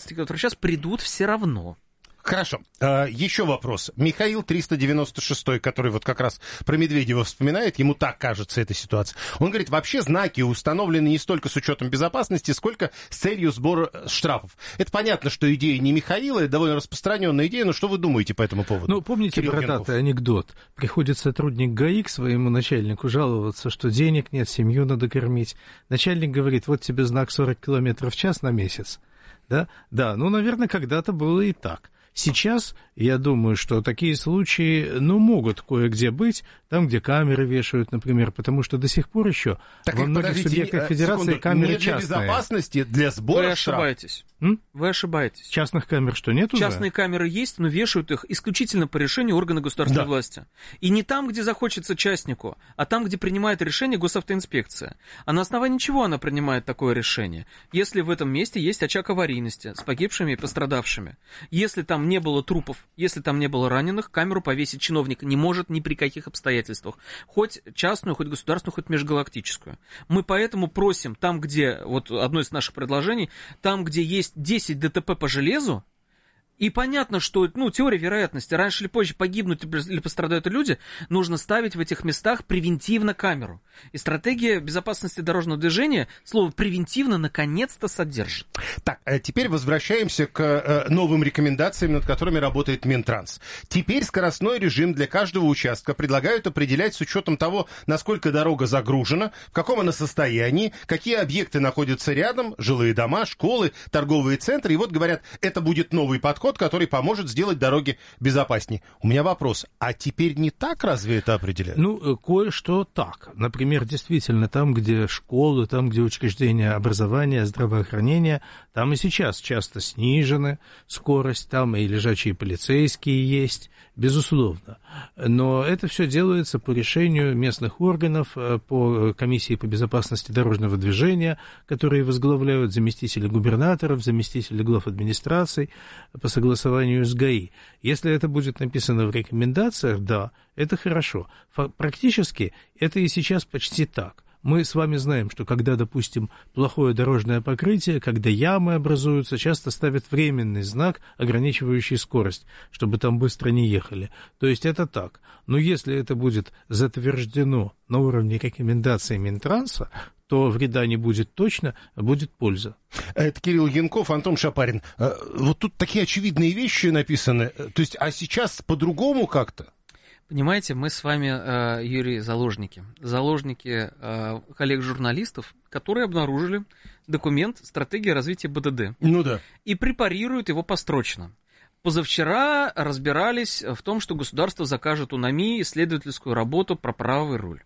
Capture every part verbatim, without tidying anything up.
возрасте, которые сейчас придут все равно. Хорошо. А, еще вопрос. Михаил триста девяносто шестой, который вот как раз про Медведева вспоминает, ему так кажется эта ситуация. Он говорит, вообще знаки установлены не столько с учетом безопасности, сколько с целью сбора штрафов. Это понятно, что идея не Михаила, это довольно распространенная идея, но что вы думаете по этому поводу? Ну, помните бородатый анекдот? Приходит сотрудник ГАИ к своему начальнику жаловаться, что денег нет, семью надо кормить. Начальник говорит, вот тебе знак сорок километров в час на месяц. Да, да, ну, наверное, когда-то было и так. Сейчас, я думаю, что такие случаи, ну, могут кое-где быть, там, где камеры вешают, например, потому что до сих пор еще так, во многих субъектах федерации секунду, камеры не для частные. Безопасности, для сбора Вы ошибаетесь. штраф. М? Вы ошибаетесь. Частных камер что, нет уже? Частные камеры есть, но вешают их исключительно по решению органа государственной да. власти. И не там, где захочется частнику, а там, где принимает решение госавтоинспекция. А на основании чего она принимает такое решение? Если в этом месте есть очаг аварийности с погибшими и пострадавшими. Если там не было трупов, если там не было раненых, камеру повесить чиновник не может ни при каких обстоятельствах. Хоть частную, хоть государственную, хоть межгалактическую. Мы поэтому просим там, где, вот одно из наших предложений, там, где есть десять ДТП по железу, и понятно, что, ну, теория вероятности, раньше или позже погибнут или пострадают люди, нужно ставить в этих местах превентивно камеру. И стратегия безопасности дорожного движения слово «превентивно» наконец-то содержит. Так, теперь возвращаемся к новым рекомендациям, над которыми работает Минтранс. Теперь скоростной режим для каждого участка предлагают определять с учетом того, насколько дорога загружена, в каком она состоянии, какие объекты находятся рядом, жилые дома, школы, торговые центры. И вот говорят, это будет новый подход, который поможет сделать дороги безопаснее. У меня вопрос, а теперь не так разве это определяют? Ну, кое-что так. Например, действительно, там, где школы, там, где учреждения образования, здравоохранения, там и сейчас часто снижена скорость, там и лежачие полицейские есть, безусловно. Но это все делается по решению местных органов, по комиссии по безопасности дорожного движения, которые возглавляют заместители губернаторов, заместители глав администраций, по согласованию с ГАИ. Если это будет написано в рекомендациях, да, это хорошо. Практически это и сейчас почти так. Мы с вами знаем, что когда, допустим, плохое дорожное покрытие, когда ямы образуются, часто ставят временный знак, ограничивающий скорость, чтобы там быстро не ехали. То есть это так. Но если это будет затверждено на уровне рекомендаций Минтранса, то вреда не будет точно, а будет польза. Это Кирилл Янков, Антон Шапарин. Вот тут такие очевидные вещи написаны. То есть, а сейчас по-другому как-то? Понимаете, мы с вами, Юрий, заложники. Заложники коллег-журналистов, которые обнаружили документ «Стратегия развития БДД». Ну да. И препарируют его построчно. Позавчера разбирались в том, что государство закажет у НАМИ исследовательскую работу про правый руль.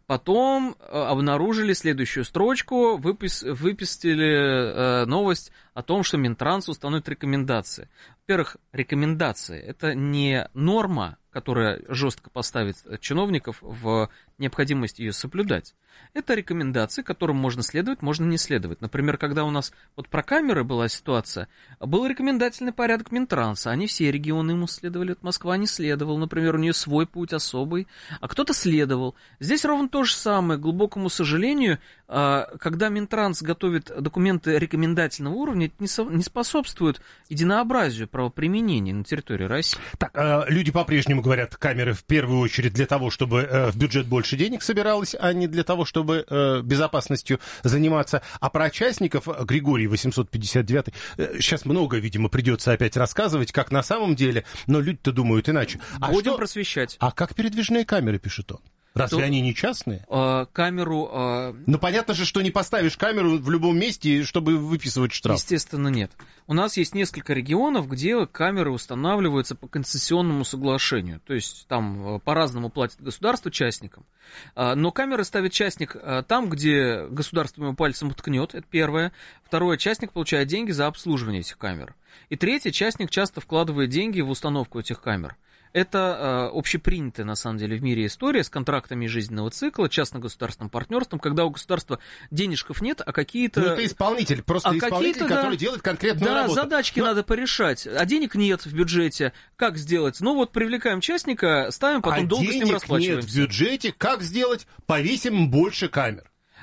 Потом обнаружили следующую строчку, выпис, выпустили э, новость о том, что Минтранс установит рекомендации. Во-первых, рекомендации – это не норма, которая жестко поставит чиновников в необходимость ее соблюдать. Это рекомендации, которым можно следовать, можно не следовать. Например, когда у нас вот про камеры была ситуация, был рекомендательный порядок Минтранса, они все регионы ему следовали, вот Москва не следовала, например, у нее свой путь особый, а кто-то следовал. Здесь ровно то же самое, к глубокому сожалению, когда Минтранс готовит документы рекомендательного уровня, это не способствует единообразию правоприменения на территории России. Так, люди по-прежнему говорят, камеры в первую очередь для того, чтобы в бюджет больше денег собиралось, а не для того, чтобы безопасностью заниматься. А про частников, Григорий восемьсот пятьдесят девятый, сейчас много, видимо, придется опять рассказывать, как на самом деле, но люди-то думают иначе. А Будем что... просвещать. А как передвижные камеры, пишет он? Разве то, они не частные? Э, камеру... Э, ну, понятно же, что не поставишь камеру в любом месте, чтобы выписывать штраф. Естественно, нет. У нас есть несколько регионов, где камеры устанавливаются по концессионному соглашению. То есть там по-разному платит государство частникам. Э, но камеры ставит частник э, там, где государство ему пальцем ткнет, это первое. Второе, частник получает деньги за обслуживание этих камер. И третье, частник часто вкладывает деньги в установку этих камер. Это э, общепринятая, на самом деле, в мире история с контрактами жизненного цикла, частно-государственным партнерством, когда у государства денежков нет, а какие-то... Ну, это исполнитель, просто а исполнитель, который да, делает конкретную да, работу. Да, задачки Но... надо порешать, а денег нет в бюджете. Как сделать? Ну, вот привлекаем частника, ставим, потом а долго с ним расплачиваемся. А денег нет в бюджете, как сделать? Повесим больше камер.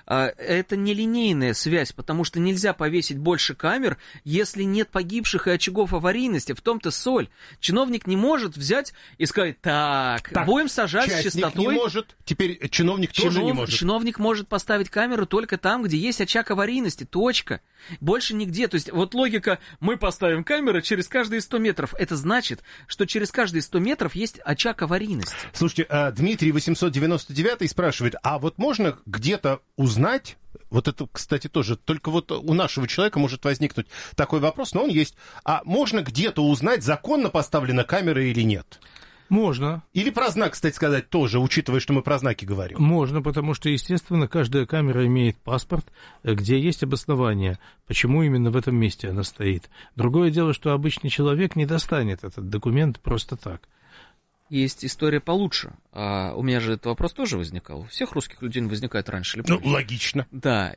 это нелинейная связь, потому что нельзя повесить больше камер, если нет погибших и очагов аварийности. В том-то соль. Чиновник не может взять и сказать, так, так будем сажать с частотой... не может, теперь чиновник Чинов... тоже не может. Чиновник может поставить камеру только там, где есть очаг аварийности, точка. Больше нигде. То есть вот логика, мы поставим камеры через каждые сто метров. Это значит, что через каждые сто метров есть очаг аварийности. Слушайте, Дмитрий восемьсот девяносто девятый спрашивает, а вот можно где-то узнать, вот это, кстати, тоже, только вот у нашего человека может возникнуть такой вопрос, но он есть, а можно где-то узнать, законно поставлена камера или нет? Можно. Или про знак, кстати сказать, тоже, учитывая, что мы про знаки говорим. Можно, потому что, естественно, каждая камера имеет паспорт, где есть обоснование, почему именно в этом месте она стоит. Другое дело, что обычный человек не достанет этот документ просто так. Есть история получше. А у меня же этот вопрос тоже возникал. У всех русских людей он возникает раньше или позже. Ну, логично. Да,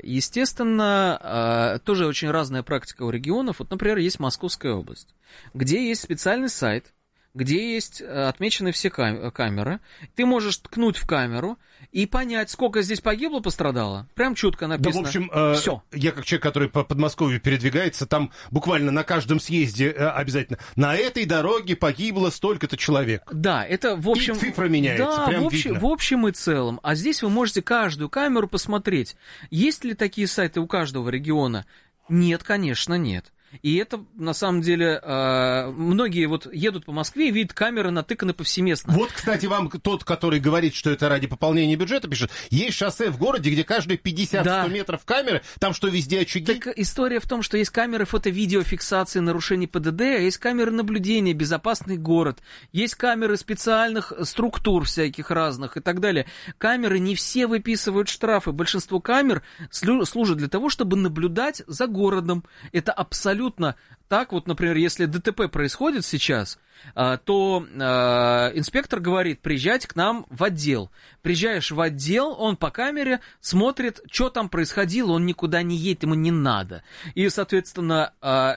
естественно, тоже очень разная практика у регионов. Вот, например, есть Московская область, где есть специальный сайт, где есть отмечены все кам- камеры. Ты можешь ткнуть в камеру и понять, сколько здесь погибло, пострадало. Прям четко написано. Да, в общем, э, Всё. Я как человек, который по Подмосковью передвигается, там буквально на каждом съезде э, обязательно на этой дороге погибло столько-то человек. Да, это в общем... И цифра меняется, да, прям в, общем, видно. в общем и целом. А здесь вы можете каждую камеру посмотреть. Есть ли такие сайты у каждого региона? Нет, конечно, нет. И это, на самом деле, э, многие вот едут по Москве и видят, камеры натыканы повсеместно. Вот, кстати, вам тот, который говорит, что это ради пополнения бюджета, пишет, есть шоссе в городе, где каждые пятьдесят-сто Да. метров камеры, там что, везде очаги? Так история в том, что есть камеры фото-видеофиксации нарушений ПДД, а есть камеры наблюдения, безопасный город, есть камеры специальных структур всяких разных и так далее. Камеры не все выписывают штрафы, большинство камер слу- служат для того, чтобы наблюдать за городом. Это абсолютно так. Вот, например, если ДТП происходит сейчас, то инспектор говорит, приезжайте к нам в отдел. Приезжаешь в отдел, он по камере смотрит, что там происходило, он никуда не едет, ему не надо. И, соответственно,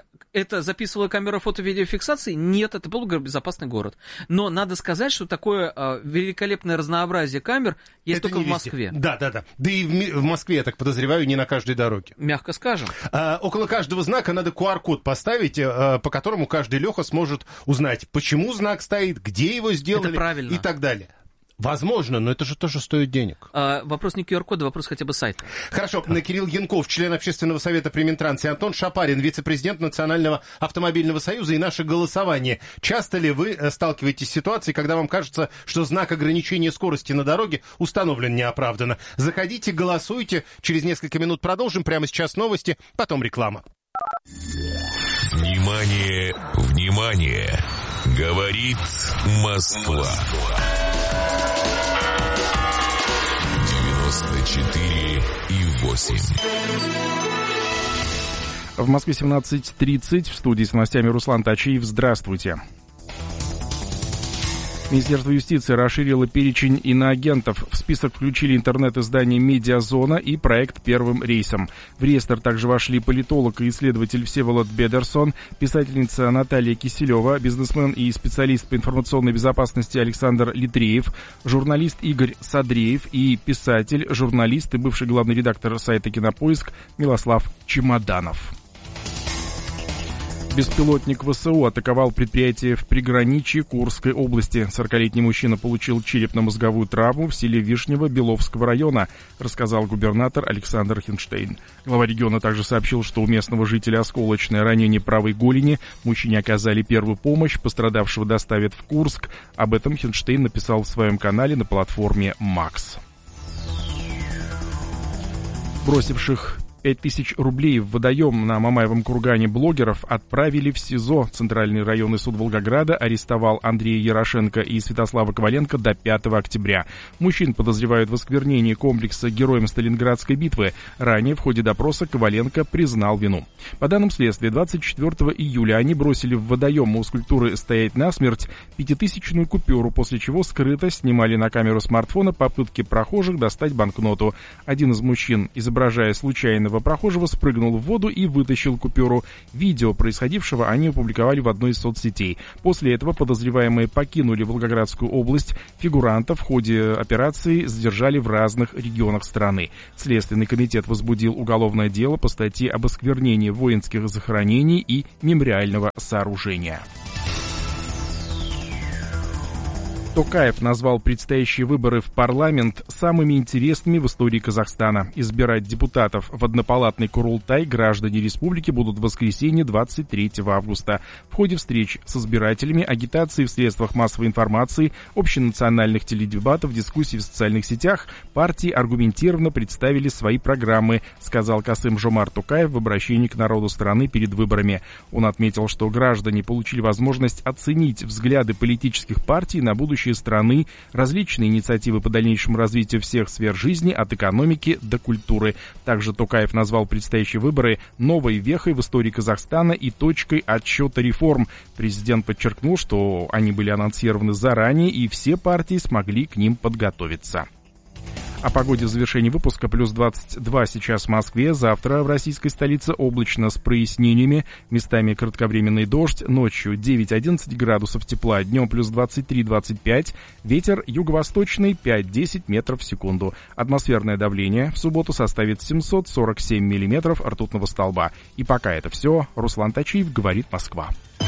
это записывала камера фото-видеофиксации? Нет, это был безопасный город. Но надо сказать, что такое великолепное разнообразие камер есть это только в Москве. Да, да, да. Да и в, в Москве, я так подозреваю, не на каждой дороге. Мягко скажем. А, около каждого знака надо ку ар код поставить, а, по которому каждый Леха сможет узнать, почему знак стоит, где его сделали Это правильно. И так далее. Возможно, но это же тоже стоит денег. А, вопрос не ку ар кода, вопрос хотя бы сайта. Хорошо. А. Кирилл Янков, член общественного совета при Минтрансе, Антон Шапарин, вице-президент Национального автомобильного союза, и наше голосование. Часто ли вы сталкиваетесь с ситуацией, когда вам кажется, что знак ограничения скорости на дороге установлен неоправданно? Заходите, голосуйте. Через несколько минут продолжим. Прямо сейчас новости, потом реклама. Внимание, внимание! Говорит Москва. девяносто четыре и восемь. В Москве семнадцать тридцать. В студии с новостями Руслан Тачиев. Здравствуйте. Министерство юстиции расширило перечень иноагентов. В список включили интернет-издание «Медиазона» и проект «Первым рейсом». В реестр также вошли политолог и исследователь Всеволод Бедерсон, писательница Наталья Киселева, бизнесмен и специалист по информационной безопасности Александр Литреев, журналист Игорь Садреев и писатель, журналист и бывший главный редактор сайта «Кинопоиск» Милослав Чемоданов. Беспилотник ВСУ атаковал предприятие в приграничье Курской области. сорокалетний мужчина получил черепно-мозговую травму в селе Вишнево Беловского района, рассказал губернатор Александр Хинштейн. Глава региона также сообщил, что у местного жителя осколочное ранение правой голени. Мужчине оказали первую помощь, пострадавшего доставят в Курск. Об этом Хинштейн написал в своем канале на платформе Макс. Бросивших пять тысяч рублей в водоем на Мамаевом кургане блогеров отправили в СИЗО. Центральный районный суд Волгограда арестовал Андрея Ярошенко и Святослава Коваленко до пятого октября. Мужчин подозревают в осквернении комплекса героем Сталинградской битвы. Ранее в ходе допроса Коваленко признал вину. По данным следствия, двадцать четвёртого июля они бросили в водоем у скульптуры «Стоять насмерть» пятитысячную купюру, после чего скрыто снимали на камеру смартфона попытки прохожих достать банкноту. Один из мужчин, изображая случайного случайного прохожего спрыгнул в воду и вытащил купюру. Видео происходившего они опубликовали в одной из соцсетей. После этого подозреваемые покинули Волгоградскую область. Фигурантов в ходе операции задержали в разных регионах страны. Следственный комитет возбудил уголовное дело по статье об осквернении воинских захоронений и мемориального сооружения. Токаев назвал предстоящие выборы в парламент самыми интересными в истории Казахстана. Избирать депутатов в однопалатный Курултай граждане республики будут в воскресенье двадцать третьего августа. В ходе встреч с избирателями, агитации в средствах массовой информации, общенациональных теледебатов, дискуссий в социальных сетях партии аргументированно представили свои программы, сказал Касым-Жомарт Токаев в обращении к народу страны перед выборами. Он отметил, что граждане получили возможность оценить взгляды политических партий на будущее страны, различные инициативы по дальнейшему развитию всех сфер жизни, от экономики до культуры. Также Токаев назвал предстоящие выборы новой вехой в истории Казахстана и точкой отсчета реформ. Президент подчеркнул, что они были анонсированы заранее и все партии смогли к ним подготовиться. О погоде в завершении выпуска. Плюс двадцать два сейчас в Москве. Завтра в российской столице облачно с прояснениями. Местами кратковременный дождь. Ночью девять-одиннадцать градусов тепла. Днем плюс двадцать три двадцать пять. Ветер юго-восточный пять-десять метров в секунду. Атмосферное давление в субботу составит семьсот сорок семь миллиметров ртутного столба. И пока это все. Руслан Тачиев, говорит Москва.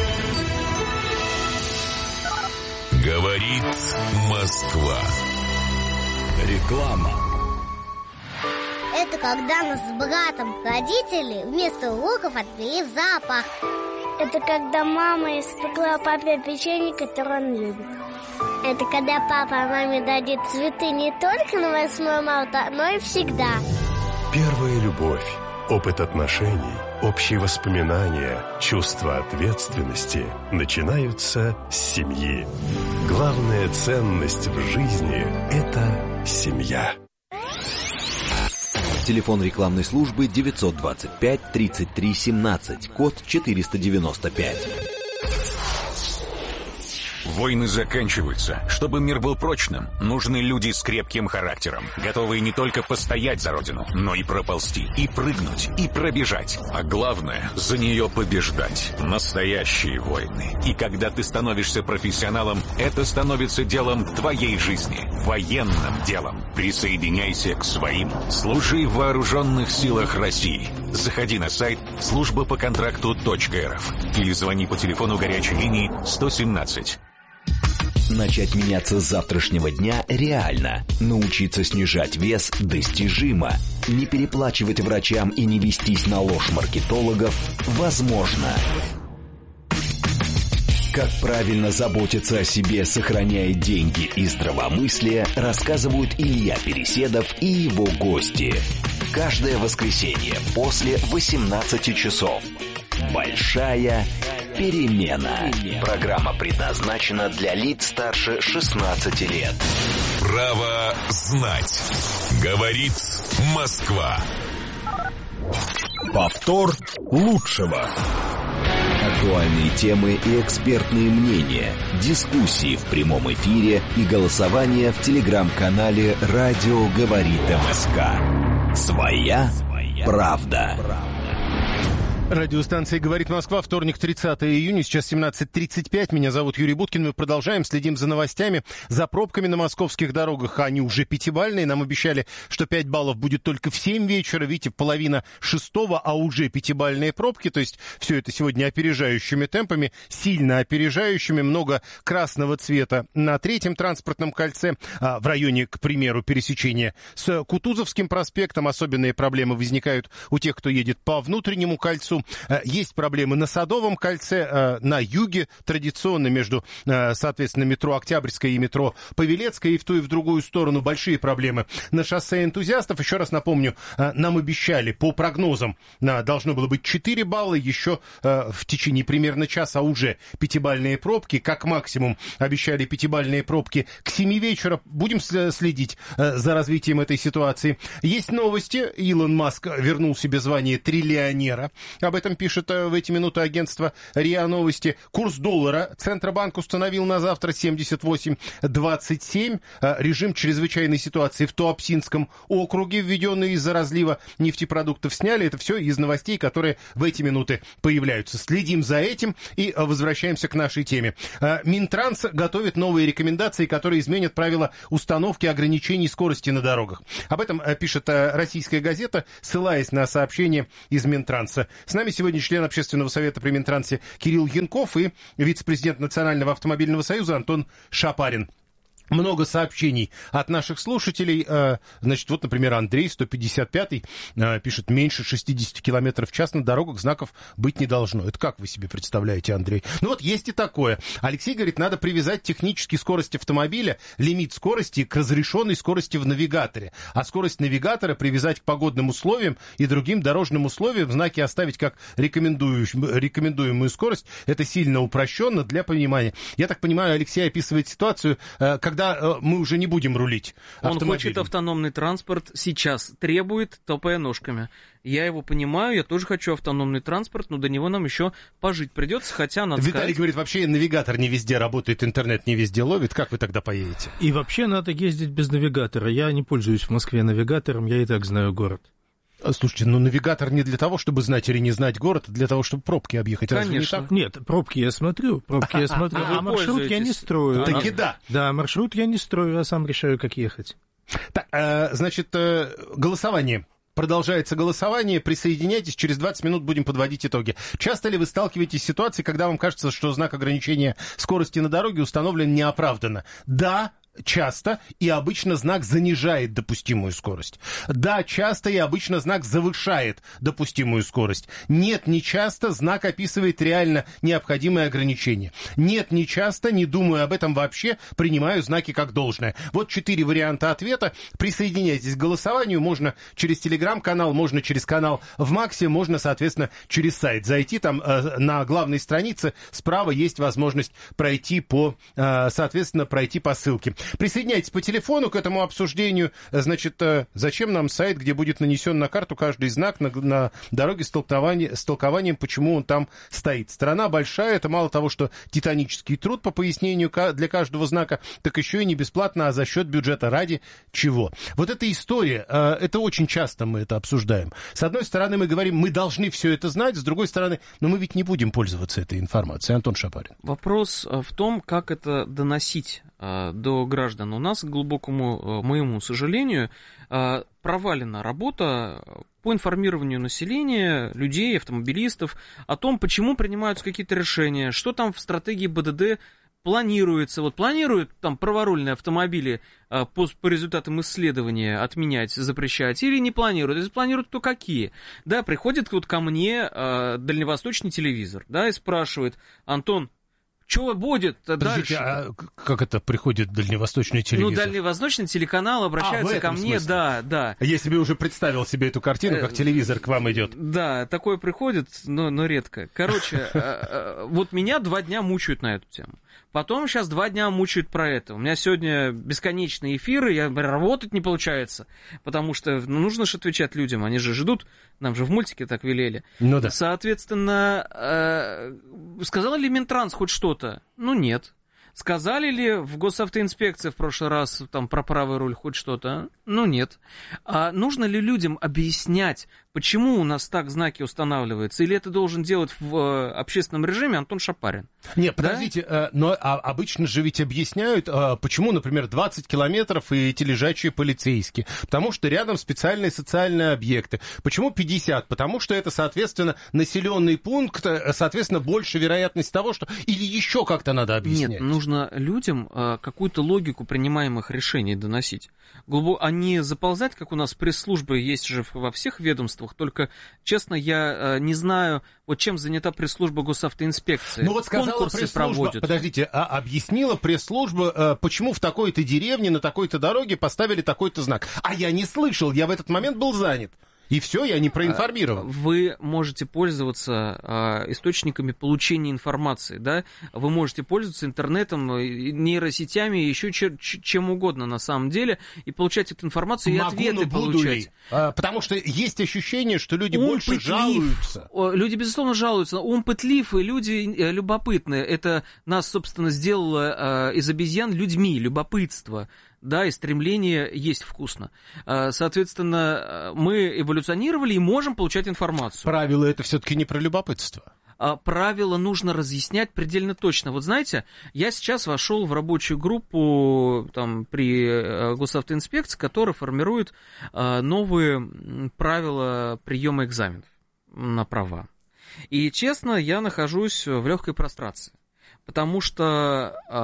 Говорит Москва. Реклама. Это когда нас с братом родители вместо уроков отвели в зоопарк. Это когда мама испекла папе печенье, которое он любит. Это когда папа маме дадит цветы не только на восьмое марта, но и всегда. Первая любовь, опыт отношений, общие воспоминания, чувство ответственности начинаются с семьи. Главная ценность в жизни – это семья. Телефон рекламной службы девятьсот двадцать пять тридцать три семнадцать, код четыреста девяносто пять. Войны заканчиваются. Чтобы мир был прочным, нужны люди с крепким характером, готовые не только постоять за родину, но и проползти, и прыгнуть, и пробежать. А главное, за нее побеждать. Настоящие войны. И когда ты становишься профессионалом, это становится делом твоей жизни. Военным делом. Присоединяйся к своим. Служи в вооруженных силах России. Заходи на сайт служба по контракту точка эр эф или звони по телефону горячей линии сто семнадцать. Начать меняться с завтрашнего дня реально. Научиться снижать вес достижимо. Не переплачивать врачам и не вестись на ложь маркетологов возможно. Как правильно заботиться о себе, сохраняя деньги и здравомыслие, рассказывают Илья Переседов и его гости. Каждое воскресенье после восемнадцати часов. Большая перемена. Программа предназначена для лиц старше шестнадцати лет. Право знать. Говорит Москва. Повтор лучшего. Актуальные темы и экспертные мнения, дискуссии в прямом эфире и голосование в телеграм-канале «Радио говорит МСК». Своя правда. Радиостанция «Говорит Москва», вторник, тридцатого июня, сейчас семнадцать тридцать пять. Меня зовут Юрий Буткин. Мы продолжаем, следим за новостями, за пробками на московских дорогах. Они уже пятибалльные. Нам обещали, что пять баллов будет только в семь вечера. Видите, половина шестого, а уже пятибалльные пробки. То есть все это сегодня опережающими темпами, сильно опережающими. Много красного цвета на третьем транспортном кольце. А в районе, к примеру, пересечения с Кутузовским проспектом. Особенные проблемы возникают у тех, кто едет по внутреннему кольцу. Есть проблемы на Садовом кольце, на юге, традиционно между, соответственно, метро Октябрьское и метро Павелецкое, и в ту, и в другую сторону большие проблемы на шоссе Энтузиастов. Еще раз напомню, нам обещали, по прогнозам, должно было быть четыре балла, еще в течение примерно часа уже пятибалльные пробки, как максимум обещали пятибалльные пробки к семи вечера. Будем следить за развитием этой ситуации. Есть новости. Илон Маск вернул себе звание триллионера. об этом пишет в эти минуты агентство РИА Новости. Курс доллара Центробанк установил на завтра семьдесят восемь двадцать семь. Режим чрезвычайной ситуации в Туапсинском округе, введенный из-за разлива нефтепродуктов, сняли. Это все из новостей, которые в эти минуты появляются. Следим за этим и возвращаемся к нашей теме. Минтранс готовит новые рекомендации, которые изменят правила установки ограничений скорости на дорогах. Об этом пишет «Российская газета», ссылаясь на сообщение из Минтранса. С нами сегодня член общественного совета при Минтрансе Кирилл Янков и вице-президент Национального автомобильного союза Антон Шапарин. Много сообщений от наших слушателей. Значит, вот, например, Андрей, сто пятьдесят пятый, пишет: меньше шестьдесят километров в час на дорогах знаков быть не должно. Это как вы себе представляете, Андрей? Ну вот есть и такое. Алексей говорит, надо привязать технически скорость автомобиля, лимит скорости к разрешенной скорости в навигаторе. А скорость навигатора привязать к погодным условиям и другим дорожным условиям, в знаке оставить как рекомендуемую скорость. Это сильно упрощенно для понимания. Я так понимаю, Алексей описывает ситуацию, как когда мы уже не будем рулить автомобилем. Он хочет автономный транспорт, сейчас требует, топая ножками. Я его понимаю, я тоже хочу автономный транспорт, но до него нам еще пожить придется, хотя надо Виталий сказать... говорит, вообще навигатор не везде работает, интернет не везде ловит. Как вы тогда поедете? И вообще надо ездить без навигатора. Я не пользуюсь в Москве навигатором, я и так знаю город. Слушайте, ну навигатор не для того, чтобы знать или не знать город, а для того, чтобы пробки объехать. Разве не так? Нет, пробки я смотрю, пробки я смотрю, а маршрут я не строю. Таки да. Да, маршрут я не строю, а сам решаю, как ехать. Значит, голосование. Продолжается голосование, присоединяйтесь, через двадцать минут будем подводить итоги. Часто ли вы сталкиваетесь с ситуацией, когда вам кажется, что знак ограничения скорости на дороге установлен неоправданно? Да, часто, и обычно знак занижает допустимую скорость. Да, часто и обычно знак завышает допустимую скорость. Нет, не часто знак описывает реально необходимые ограничения. Нет, не часто, не думаю об этом вообще, принимаю знаки как должное. Вот четыре варианта ответа. Присоединяйтесь к голосованию. Можно через телеграм-канал, можно через канал в Максе, можно, соответственно, через сайт зайти. Там э, на главной странице справа есть возможность пройти по, э, соответственно, пройти по ссылке. Присоединяйтесь по телефону к этому обсуждению. Значит, зачем нам сайт, где будет нанесен на карту каждый знак на, на дороге с толкованием, с толкованием, почему он там стоит? Страна большая, это мало того, что титанический труд по пояснению для каждого знака, так еще и не бесплатно, а за счет бюджета. Ради чего? Вот эта история, это очень часто мы это обсуждаем. С одной стороны, мы говорим, мы должны все это знать, с другой стороны, но мы ведь не будем пользоваться этой информацией. Антон Шапарин. Вопрос в том, как это доносить до граждан. У нас, к глубокому моему сожалению, провалена работа по информированию населения, людей, автомобилистов о том, почему принимаются какие-то решения, что там в стратегии БДД планируется. Вот планируют там праворульные автомобили по, по результатам исследования отменять, запрещать, или не планируют? Если планируют, то какие? Да, приходит вот ко мне дальневосточный телевизор, да, и спрашивает: Антон, что будет Подождите, дальше? А как это приходит дальневосточный телевизор? Ну, дальневосточный телеканал обращается а, ко мне, смысле? да, да. Я себе уже представил себе эту картину, как телевизор к вам идет. Да, такое приходит, но, но редко. Короче, вот меня два дня мучают на эту тему. Потом сейчас два дня мучают про это. У меня сегодня бесконечные эфиры, я работать не получается, потому что ну, нужно же отвечать людям, они же ждут, нам же в мультике так велели. Ну да. Соответственно, сказал ли Минтранс хоть что-то? Ну, нет. Сказали ли в госавтоинспекции в прошлый раз там, про правый руль хоть что-то? Ну, нет. А нужно ли людям объяснять, почему у нас так знаки устанавливаются? Или это должен делать в э, общественном режиме Антон Шапарин? Нет, подождите, да? э, но а, обычно же ведь объясняют, э, почему, например, двадцать километров и эти лежачие полицейские. Потому что рядом специальные социальные объекты. Почему пятьдесят? Потому что это, соответственно, населенный пункт, соответственно, больше вероятность того, что... Или еще как-то надо объяснять? Нет, нужно людям э, какую-то логику принимаемых решений доносить. Глубоко, а не заползать, как у нас пресс-службы есть же во всех ведомствах, только, честно, я э, не знаю, вот чем занята пресс-служба госавтоинспекции. Ну вот сказала конкурсы пресс-служба, проводят. Подождите, а объяснила пресс-служба, э, почему в такой-то деревне, на такой-то дороге поставили такой-то знак. А я не слышал, я в этот момент был занят. И все, я не проинформирован. Вы можете пользоваться а, источниками получения информации, да? Вы можете пользоваться интернетом, нейросетями, еще чем, чем угодно на самом деле, и получать эту информацию, и Могу, ответы получать. А, потому что есть ощущение, что люди ум больше пытлив. жалуются. Люди, безусловно, жалуются. Ум пытлив, и люди любопытные. Это нас, собственно, сделало а, из обезьян людьми, любопытство. Да, и стремление есть вкусно. Соответственно, мы эволюционировали и можем получать информацию. Правило это все-таки не про любопытство. Правила нужно разъяснять предельно точно. Вот знаете, я сейчас вошел в рабочую группу там, при госавтоинспекции, которая формирует новые правила приема экзаменов на права. И, честно, я нахожусь в легкой прострации. Потому что э,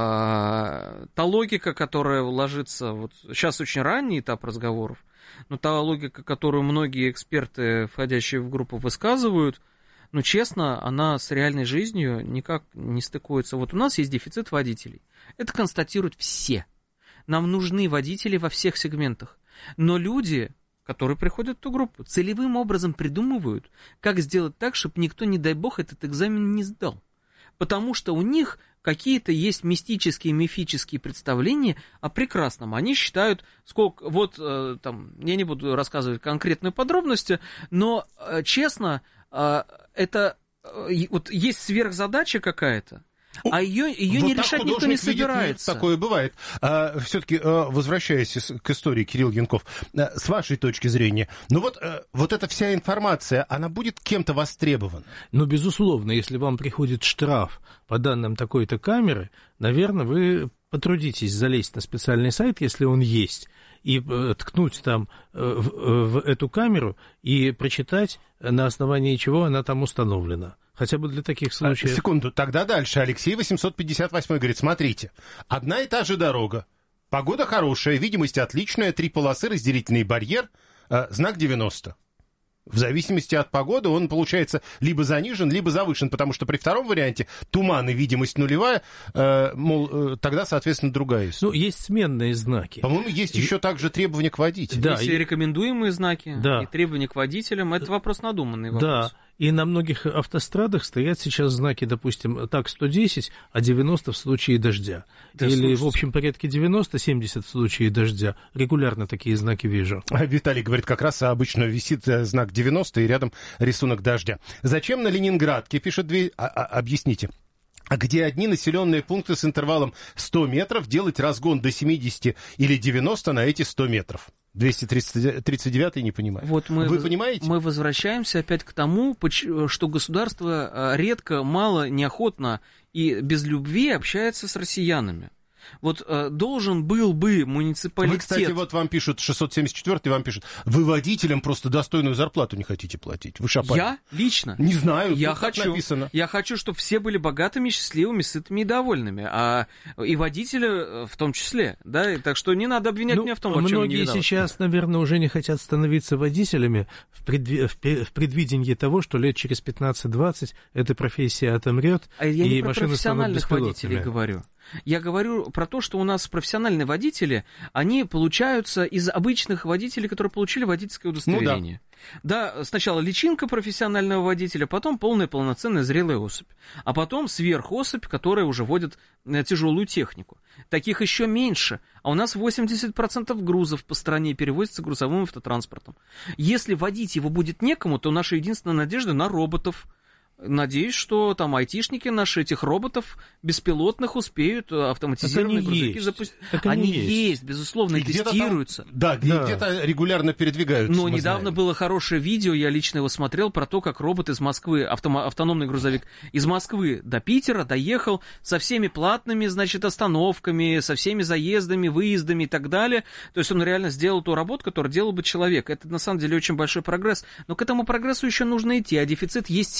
та логика, которая ложится... Вот сейчас очень ранний этап разговоров, но та логика, которую многие эксперты, входящие в группу, высказывают, ну, честно, она с реальной жизнью никак не стыкуется. Вот у нас есть дефицит водителей. Это констатируют все. Нам нужны водители во всех сегментах. Но люди, которые приходят в эту группу, целевым образом придумывают, как сделать так, чтобы никто, не дай бог, этот экзамен не сдал. Потому что у них какие-то есть мистические, мифические представления о прекрасном. Они считают, сколько, вот, э, там, я не буду рассказывать конкретные подробности, но, э, честно, э, это, э, вот есть сверхзадача какая-то, а ее, ее вот не решать никто не собирается. Видит, такое бывает. А, все-таки, а, возвращаясь к истории, Кирилл Генков, а, с вашей точки зрения, ну вот, а, вот эта вся информация, она будет кем-то востребована? Ну, безусловно, если вам приходит штраф по данным такой-то камеры, наверное, вы потрудитесь залезть на специальный сайт, если он есть, и ткнуть там в, в эту камеру и прочитать, на основании чего она там установлена. Хотя бы для таких случаев. Секунду, тогда дальше. Алексей восемьсот пятьдесят восемь говорит, смотрите, одна и та же дорога, погода хорошая, видимость отличная, три полосы, разделительный барьер, э, знак девяносто. В зависимости от погоды он, получается, либо занижен, либо завышен, потому что при втором варианте туман и видимость нулевая, э, мол, э, тогда, соответственно, другая история. Ну, есть сменные знаки. По-моему, есть и... еще также требования к водителю. Да, есть и рекомендуемые знаки, да. И требования к водителям. Это вопрос надуманный вопрос. Да, и на многих автострадах стоят сейчас знаки, допустим, так сто десять, а девяносто в случае дождя. Да, или слушайте. В общем порядке девяносто, семьдесят в случае дождя. Регулярно такие знаки вижу. Виталий говорит, как раз обычно висит знак девяносто и рядом рисунок дождя. Зачем на Ленинградке, пишет две... А, а, объясните. А где одни населенные пункты с интервалом сто метров делать разгон до семьдесят или девяносто на эти сто метров? двести тридцать девятый не понимаю. Вот мы Вы воз... понимаете? Мы возвращаемся опять к тому, что государство редко, мало, неохотно и без любви общается с россиянами. Вот э, должен был бы муниципалитет... Вы, кстати, вот вам пишут, шестьсот семьдесят четвёртый вам пишут, вы водителям просто достойную зарплату не хотите платить. Вы шапали. Я лично? Не знаю, я тут хочу, написано. Я хочу, чтобы все были богатыми, счастливыми, сытыми и довольными. А и водители в том числе. Да? Так что не надо обвинять ну, меня в том, во чем многие не виноват. Сейчас, наверное, уже не хотят становиться водителями в, предви... в предвидении того, что лет через пятнадцать-двадцать эта профессия отомрет, а я и не про машины станут профессиональных водителей говорю. Я говорю про то, что у нас профессиональные водители, они получаются из обычных водителей, которые получили водительское удостоверение. Ну, да. да, сначала личинка профессионального водителя, потом полная полноценная зрелая особь, а потом сверхособь, которая уже водит тяжелую технику. Таких еще меньше, а у нас восемьдесят процентов грузов по стране перевозится грузовым автотранспортом. Если водить его будет некому, то наша единственная надежда на роботов. Надеюсь, что там айтишники наши этих роботов беспилотных успеют автоматизированные грузовики запустить. Они, они есть. есть, безусловно, и тестируются. Там, да, да, где-то регулярно передвигаются. Но недавно знаем. Было хорошее видео, я лично его смотрел, про то, как робот из Москвы, авто, автономный грузовик из Москвы до Питера доехал со всеми платными, значит, остановками, со всеми заездами, выездами и так далее. То есть он реально сделал ту работу, которую делал бы человек. Это на самом деле очень большой прогресс. Но к этому прогрессу еще нужно идти, а дефицит есть сейчас.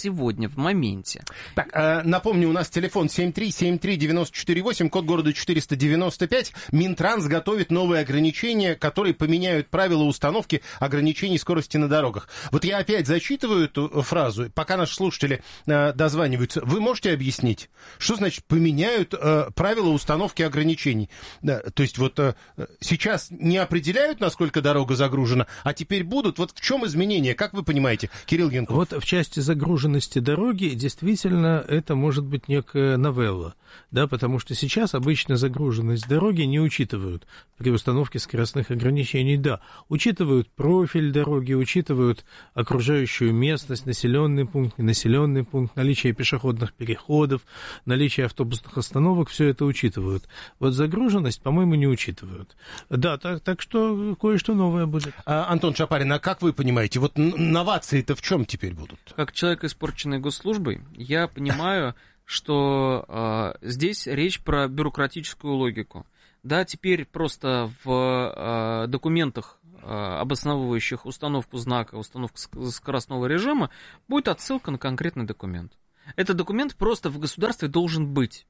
сегодня, в моменте. Так, э, напомню, у нас телефон семь три семь три девять четыре восемь, код города четыреста девяносто пять. Минтранс готовит новые ограничения, которые поменяют правила установки ограничений скорости на дорогах. Вот я опять зачитываю эту фразу, пока наши слушатели э, дозваниваются. Вы можете объяснить, что значит поменяют э, правила установки ограничений? Да, то есть вот э, сейчас не определяют, насколько дорога загружена, а теперь будут. Вот в чем изменения? Как вы понимаете, Кирилл Янков? Вот в части загруженности дороги действительно это может быть некая новелла, да, потому что сейчас обычно загруженность дороги не учитывают при установке скоростных ограничений. Да, учитывают профиль дороги, учитывают окружающую местность, населенный пункт, ненаселенный пункт, наличие пешеходных переходов, наличие автобусных остановок, все это учитывают. Вот загруженность, по-моему, не учитывают. Да, так, так что кое-что новое будет. А, Антон Шапарин, а как вы понимаете, вот новации-то в чем теперь будут? Как человек, испорченный госслужбой, я понимаю, что э, здесь речь про бюрократическую логику. Да, теперь просто в э, документах, э, обосновывающих установку знака, установку скоростного режима, будет отсылка на конкретный документ. Этот документ просто в государстве должен быть.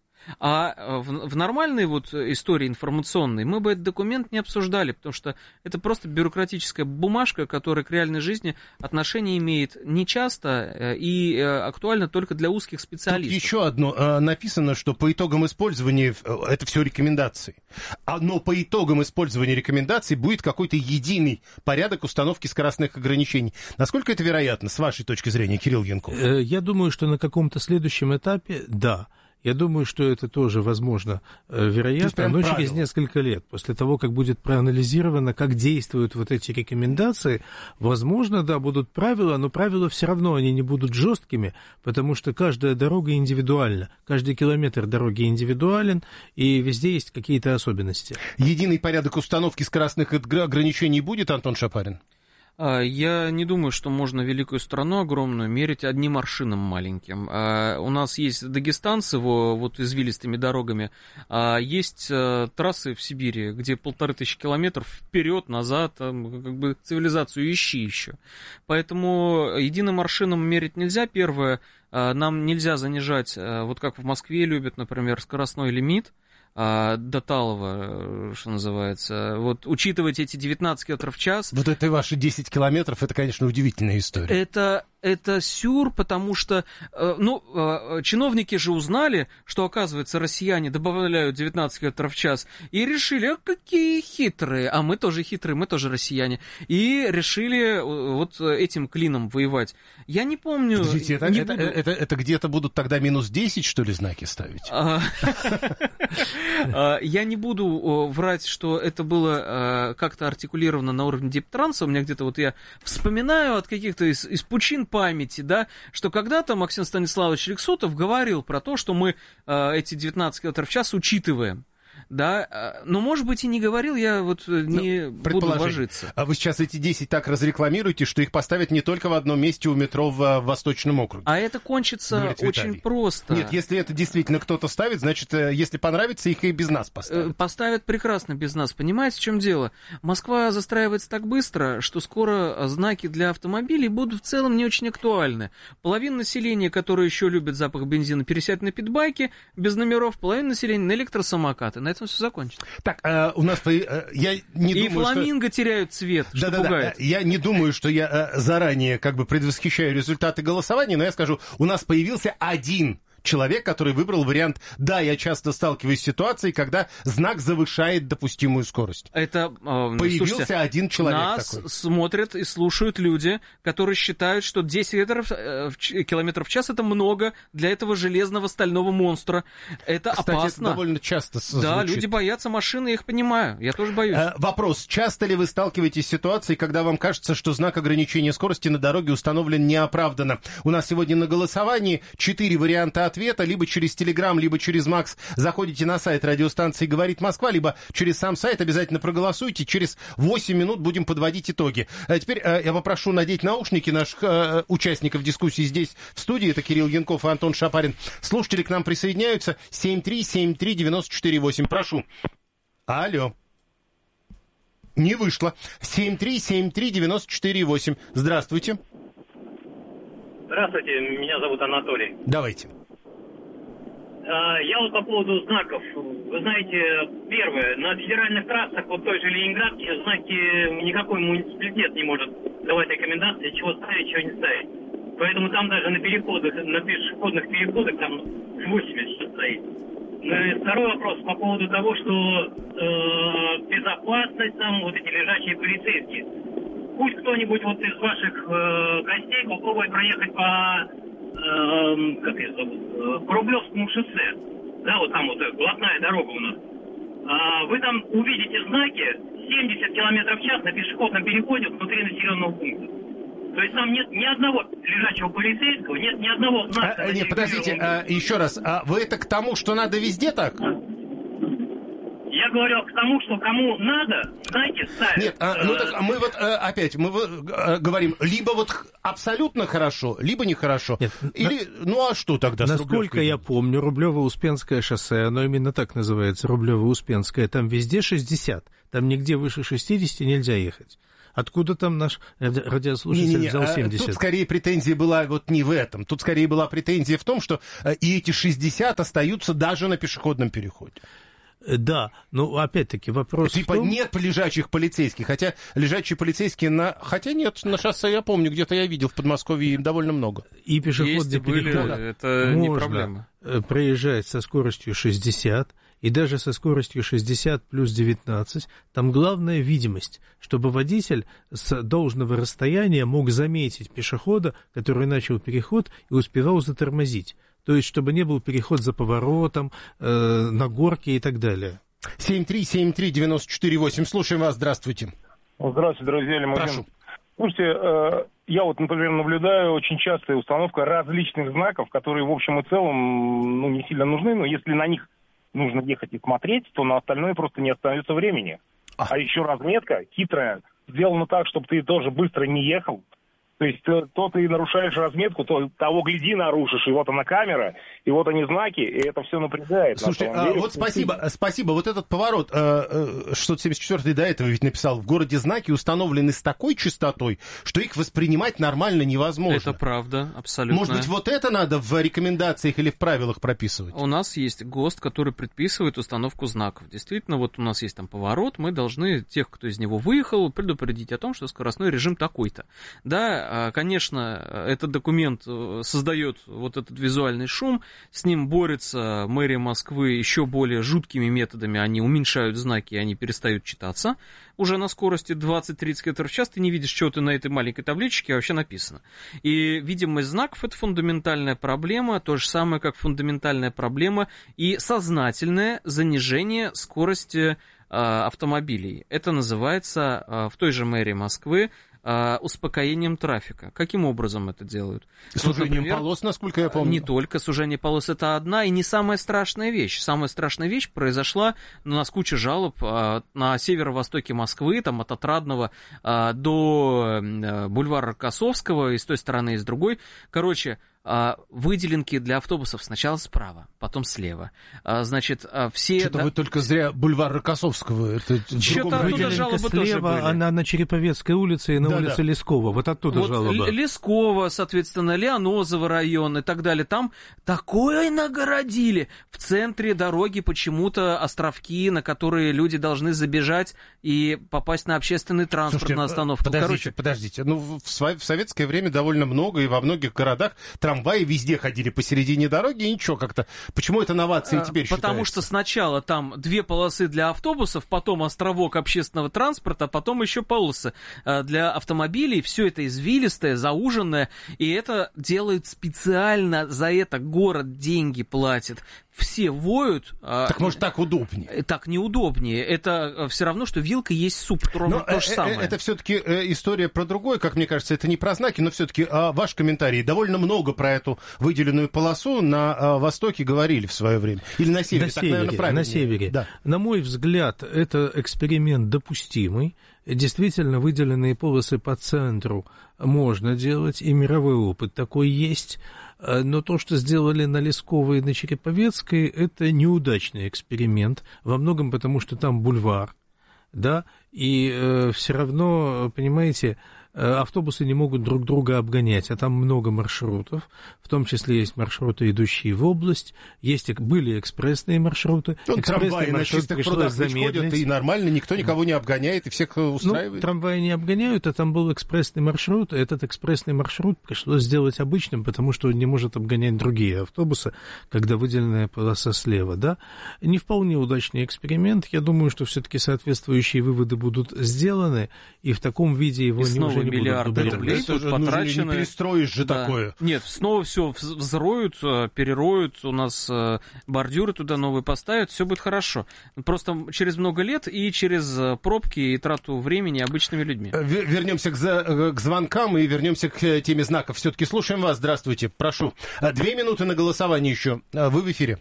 А в, в нормальной вот истории информационной мы бы этот документ не обсуждали, потому что это просто бюрократическая бумажка, которая к реальной жизни отношение имеет нечасто и актуально только для узких специалистов. Тут еще одно. Написано, что по итогам использования, это все рекомендации, но по итогам использования рекомендаций будет какой-то единый порядок установки скоростных ограничений. Насколько это вероятно, с вашей точки зрения, Кирилл Янков? Я думаю, что на каком-то следующем этапе, да. Я думаю, что это тоже возможно, вероятно, но через несколько лет, после того, как будет проанализировано, как действуют вот эти рекомендации, возможно, да, будут правила, но правила все равно, они не будут жесткими, потому что каждая дорога индивидуальна, каждый километр дороги индивидуален, и везде есть какие-то особенности. Единый порядок установки скоростных ограничений будет, Антон Шапарин? Я не думаю, что можно великую страну огромную мерить одним аршином маленьким. У нас есть Дагестан с его вот извилистыми дорогами, а есть трассы в Сибири, где полторы тысячи километров вперед, назад, как бы цивилизацию ищи еще. Поэтому единым аршином мерить нельзя. Первое, нам нельзя занижать, вот как в Москве любят, например, скоростной лимит до Талова, что называется. Вот учитывать эти девятнадцать километров в час. Вот это ваши десять километров, это, конечно, удивительная история. Это, это сюр, потому что, ну, чиновники же узнали, что, оказывается, россияне добавляют девятнадцать километров в час, и решили, а какие хитрые, а мы тоже хитрые, мы тоже россияне, и решили вот этим клином воевать. Я не помню... Подождите, это, не это, буду... это, это где-то будут тогда минус десять, что ли, знаки ставить? Я не буду врать, что это было как-то артикулировано на уровне Дептранса. У меня где-то вот я вспоминаю от каких-то из, из пучин памяти, да, что когда-то Максим Станиславович Лексутов говорил про то, что мы эти девятнадцать километров в час учитываем. Да, но, может быть, и не говорил, я вот не ну, буду ложиться. А вы сейчас эти десять так разрекламируете, что их поставят не только в одном месте у метро в Восточном округе. А это кончится очень просто. Нет, если это действительно кто-то ставит, значит, если понравится, их и без нас поставят. Поставят прекрасно без нас. Понимаете, в чем дело? Москва застраивается так быстро, что скоро знаки для автомобилей будут в целом не очень актуальны. Половина населения, которое еще любит запах бензина, пересядет на питбайки без номеров, половина населения на электросамокаты. На этом все закончится. Так, э, у нас... Э, я не и думаю, фламинго что... теряют цвет, что да, пугает. Да, да. Я не думаю, что я э, заранее как бы предвосхищаю результаты голосования, но я скажу, у нас появился один человек, который выбрал вариант «да, я часто сталкиваюсь с ситуацией, когда знак завышает допустимую скорость». Это, э, появился слушайте, один человек нас такой. Смотрят и слушают люди, которые считают, что десять километров в час это много для этого железного стального монстра. Это Кстати, опасно. Это довольно часто звучит. Да, люди боятся машины, я их понимаю. Я тоже боюсь. Э, вопрос. Часто ли вы сталкиваетесь с ситуацией, когда вам кажется, что знак ограничения скорости на дороге установлен неоправданно? У нас сегодня на голосовании четыре варианта ответа, либо через Телеграм, либо через Макс. Заходите на сайт радиостанции «Говорит Москва», либо через сам сайт. Обязательно проголосуйте. Через восемь минут будем подводить итоги. А теперь э, я попрошу надеть наушники наших э, участников дискуссии здесь в студии. Это Кирилл Янков и Антон Шапарин. Слушатели к нам присоединяются. семь три семь три девять четыре восемь. Прошу. Алло. Не вышло. семь три семь три девять четыре восемь. Здравствуйте. Здравствуйте, меня зовут Анатолий. Давайте. Я вот по поводу знаков. Вы знаете, первое, на федеральных трассах, вот той же Ленинградке, знаки никакой муниципалитет не может давать рекомендации, чего ставить, чего не ставить. Поэтому там даже на переходах, на пешеходных переходах там восемьдесят стоит. Ну и второй вопрос по поводу того, что э, безопасность там, вот эти лежачие полицейские. Пусть кто-нибудь вот из ваших э, гостей попробует проехать по как это зовут, по Рублевскому шоссе, да, вот там вот блатная дорога у нас. А вы там увидите знаки семьдесят километров в час на пешеходном переходе внутри населенного пункта. То есть там нет ни одного лежачего полицейского, нет ни одного знака. А, нет, подождите, а, еще раз, а вы это к тому, что надо везде так? Я говорил к тому, что кому надо, знаете, ставят. Нет, а, ну так мы вот опять, мы говорим, либо вот абсолютно хорошо, либо нехорошо. Нет, или, на... ну а что тогда? Насколько я помню, Рублево-Успенское шоссе, оно именно так называется, Рублево-Успенское, там везде шестьдесят, там нигде выше шестидесяти нельзя ехать. Откуда там наш радиослушатель не, не, не, взял семьдесят? Тут скорее претензия была вот не в этом. Тут скорее была претензия в том, что и эти шестьдесят остаются даже на пешеходном переходе. Да, но опять-таки вопрос типа в том... нет лежачих полицейских, хотя лежачие полицейские на... Хотя нет, на шоссе я помню, где-то я видел в Подмосковье довольно много. И пешеходные переходы это не проблема. Проезжать со скоростью шестьдесят, и даже со скоростью шестьдесят плюс девятнадцать, там главная видимость, чтобы водитель с должного расстояния мог заметить пешехода, который начал переход, и успевал затормозить. То есть, чтобы не был переход за поворотом, э, на горке и так далее. семь три семь три девять четыре восемь. Слушаем вас, здравствуйте. Здравствуйте, друзья. Лимузин. Прошу. Слушайте, э, я вот, например, наблюдаю очень частая установка различных знаков, которые в общем и целом ну, не сильно нужны, но если на них нужно ехать и смотреть, то на остальное просто не остается времени. А, а еще разметка хитрая, сделана так, чтобы ты тоже быстро не ехал. То есть то, то ты нарушаешь разметку, то того гляди нарушишь, и вот она камера, и вот они знаки, и это все напрягает. Слушай, а, деле, вот спасибо, сильно. спасибо. Вот этот поворот, что-то семьдесят четвёртый до этого ведь написал, в городе знаки установлены с такой частотой, что их воспринимать нормально невозможно. Это правда, абсолютно. Может быть, вот это надо в рекомендациях или в правилах прописывать? У нас есть ГОСТ, который предписывает установку знаков. Действительно, вот у нас есть там поворот, мы должны тех, кто из него выехал, предупредить о том, что скоростной режим такой-то. Да, конечно, этот документ создает вот этот визуальный шум, с ним борется мэрия Москвы еще более жуткими методами, они уменьшают знаки, они перестают читаться. Уже на скорости двадцать-тридцать километров в час ты не видишь, что ты на этой маленькой табличке вообще написано. И видимость знаков – это фундаментальная проблема, то же самое, как фундаментальная проблема и сознательное занижение скорости э, автомобилей. Это называется э, в той же мэрии Москвы успокоением трафика. Каким образом это делают? Сужением вот, например, полос, насколько я помню. Не только сужение полос, это одна и не самая страшная вещь. Самая страшная вещь произошла, у нас куча жалоб на северо-востоке Москвы, там от Отрадного до бульвара Рокоссовского, и с той стороны, и с другой. Короче, выделенки для автобусов сначала справа, потом слева. Значит, все... Что-то да... вы только зря бульвар Рокоссовского. Это Что-то оттуда жалобы слева, тоже были. Она на Череповецкой улице и на да, улице да. Лескова. Вот оттуда вот жалоба. Лескова, соответственно, Лианозово район и так далее. Там такое нагородили. В центре дороги почему-то островки, на которые люди должны забежать и попасть на общественный транспорт. Слушайте, на остановку. Подождите, Короче... подождите. Ну, в, в советское время довольно много, и во многих городах трамваи везде ходили посередине дороги, и ничего как-то. Почему это новация теперь Потому считается? что сначала там две полосы для автобусов, потом островок общественного транспорта, потом еще полосы для автомобилей. Все это извилистое, зауженное, и это делают специально, за это город деньги платит. Все воют. Так может так удобнее? Так неудобнее. Это все равно, что вилка есть суп. Ровно то же самое. Это все-таки история про другое, как мне кажется, это не про знаки, но все-таки ваш комментарий. Довольно много про эту выделенную полосу на востоке говорили в свое время. Или на севере, на так, севере, наверное, правильно. На севере. Да. На мой взгляд, это эксперимент допустимый. Действительно, выделенные полосы по центру можно делать, и мировой опыт такой есть. Но то, что сделали на Лесковой и на Череповецкой, это неудачный эксперимент, во многом потому, что там бульвар, да, и э, все равно, понимаете, автобусы не могут друг друга обгонять, а там много маршрутов, в том числе есть маршруты, идущие в область, есть, были экспрессные маршруты. Ну, трамваи на чистых прудах ходят, и нормально, никто никого не обгоняет, и всех устраивает. Ну, трамваи не обгоняют, а там был экспрессный маршрут, и этот экспрессный маршрут пришлось сделать обычным, потому что он не может обгонять другие автобусы, когда выделенная полоса слева, да. Не вполне удачный эксперимент, я думаю, что все-таки соответствующие выводы будут сделаны, и в таком виде его не, уже не миллиарды будут рублей это тут потрачены. Не перестроишь же да. такое. Нет, снова все взроют, перероют, у нас бордюры туда новые поставят, все будет хорошо. Просто через много лет и через пробки и трату времени обычными людьми. Вернемся к, за, к звонкам и вернемся к теме знаков. Все-таки слушаем вас. Здравствуйте. Прошу. Две минуты на голосование еще. Вы в эфире.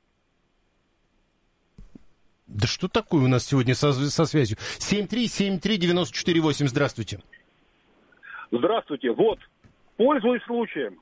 Да что такое у нас сегодня со, со связью? семь три семь три девять четыре восемь. Здравствуйте. Здравствуйте. Вот, пользуясь случаем,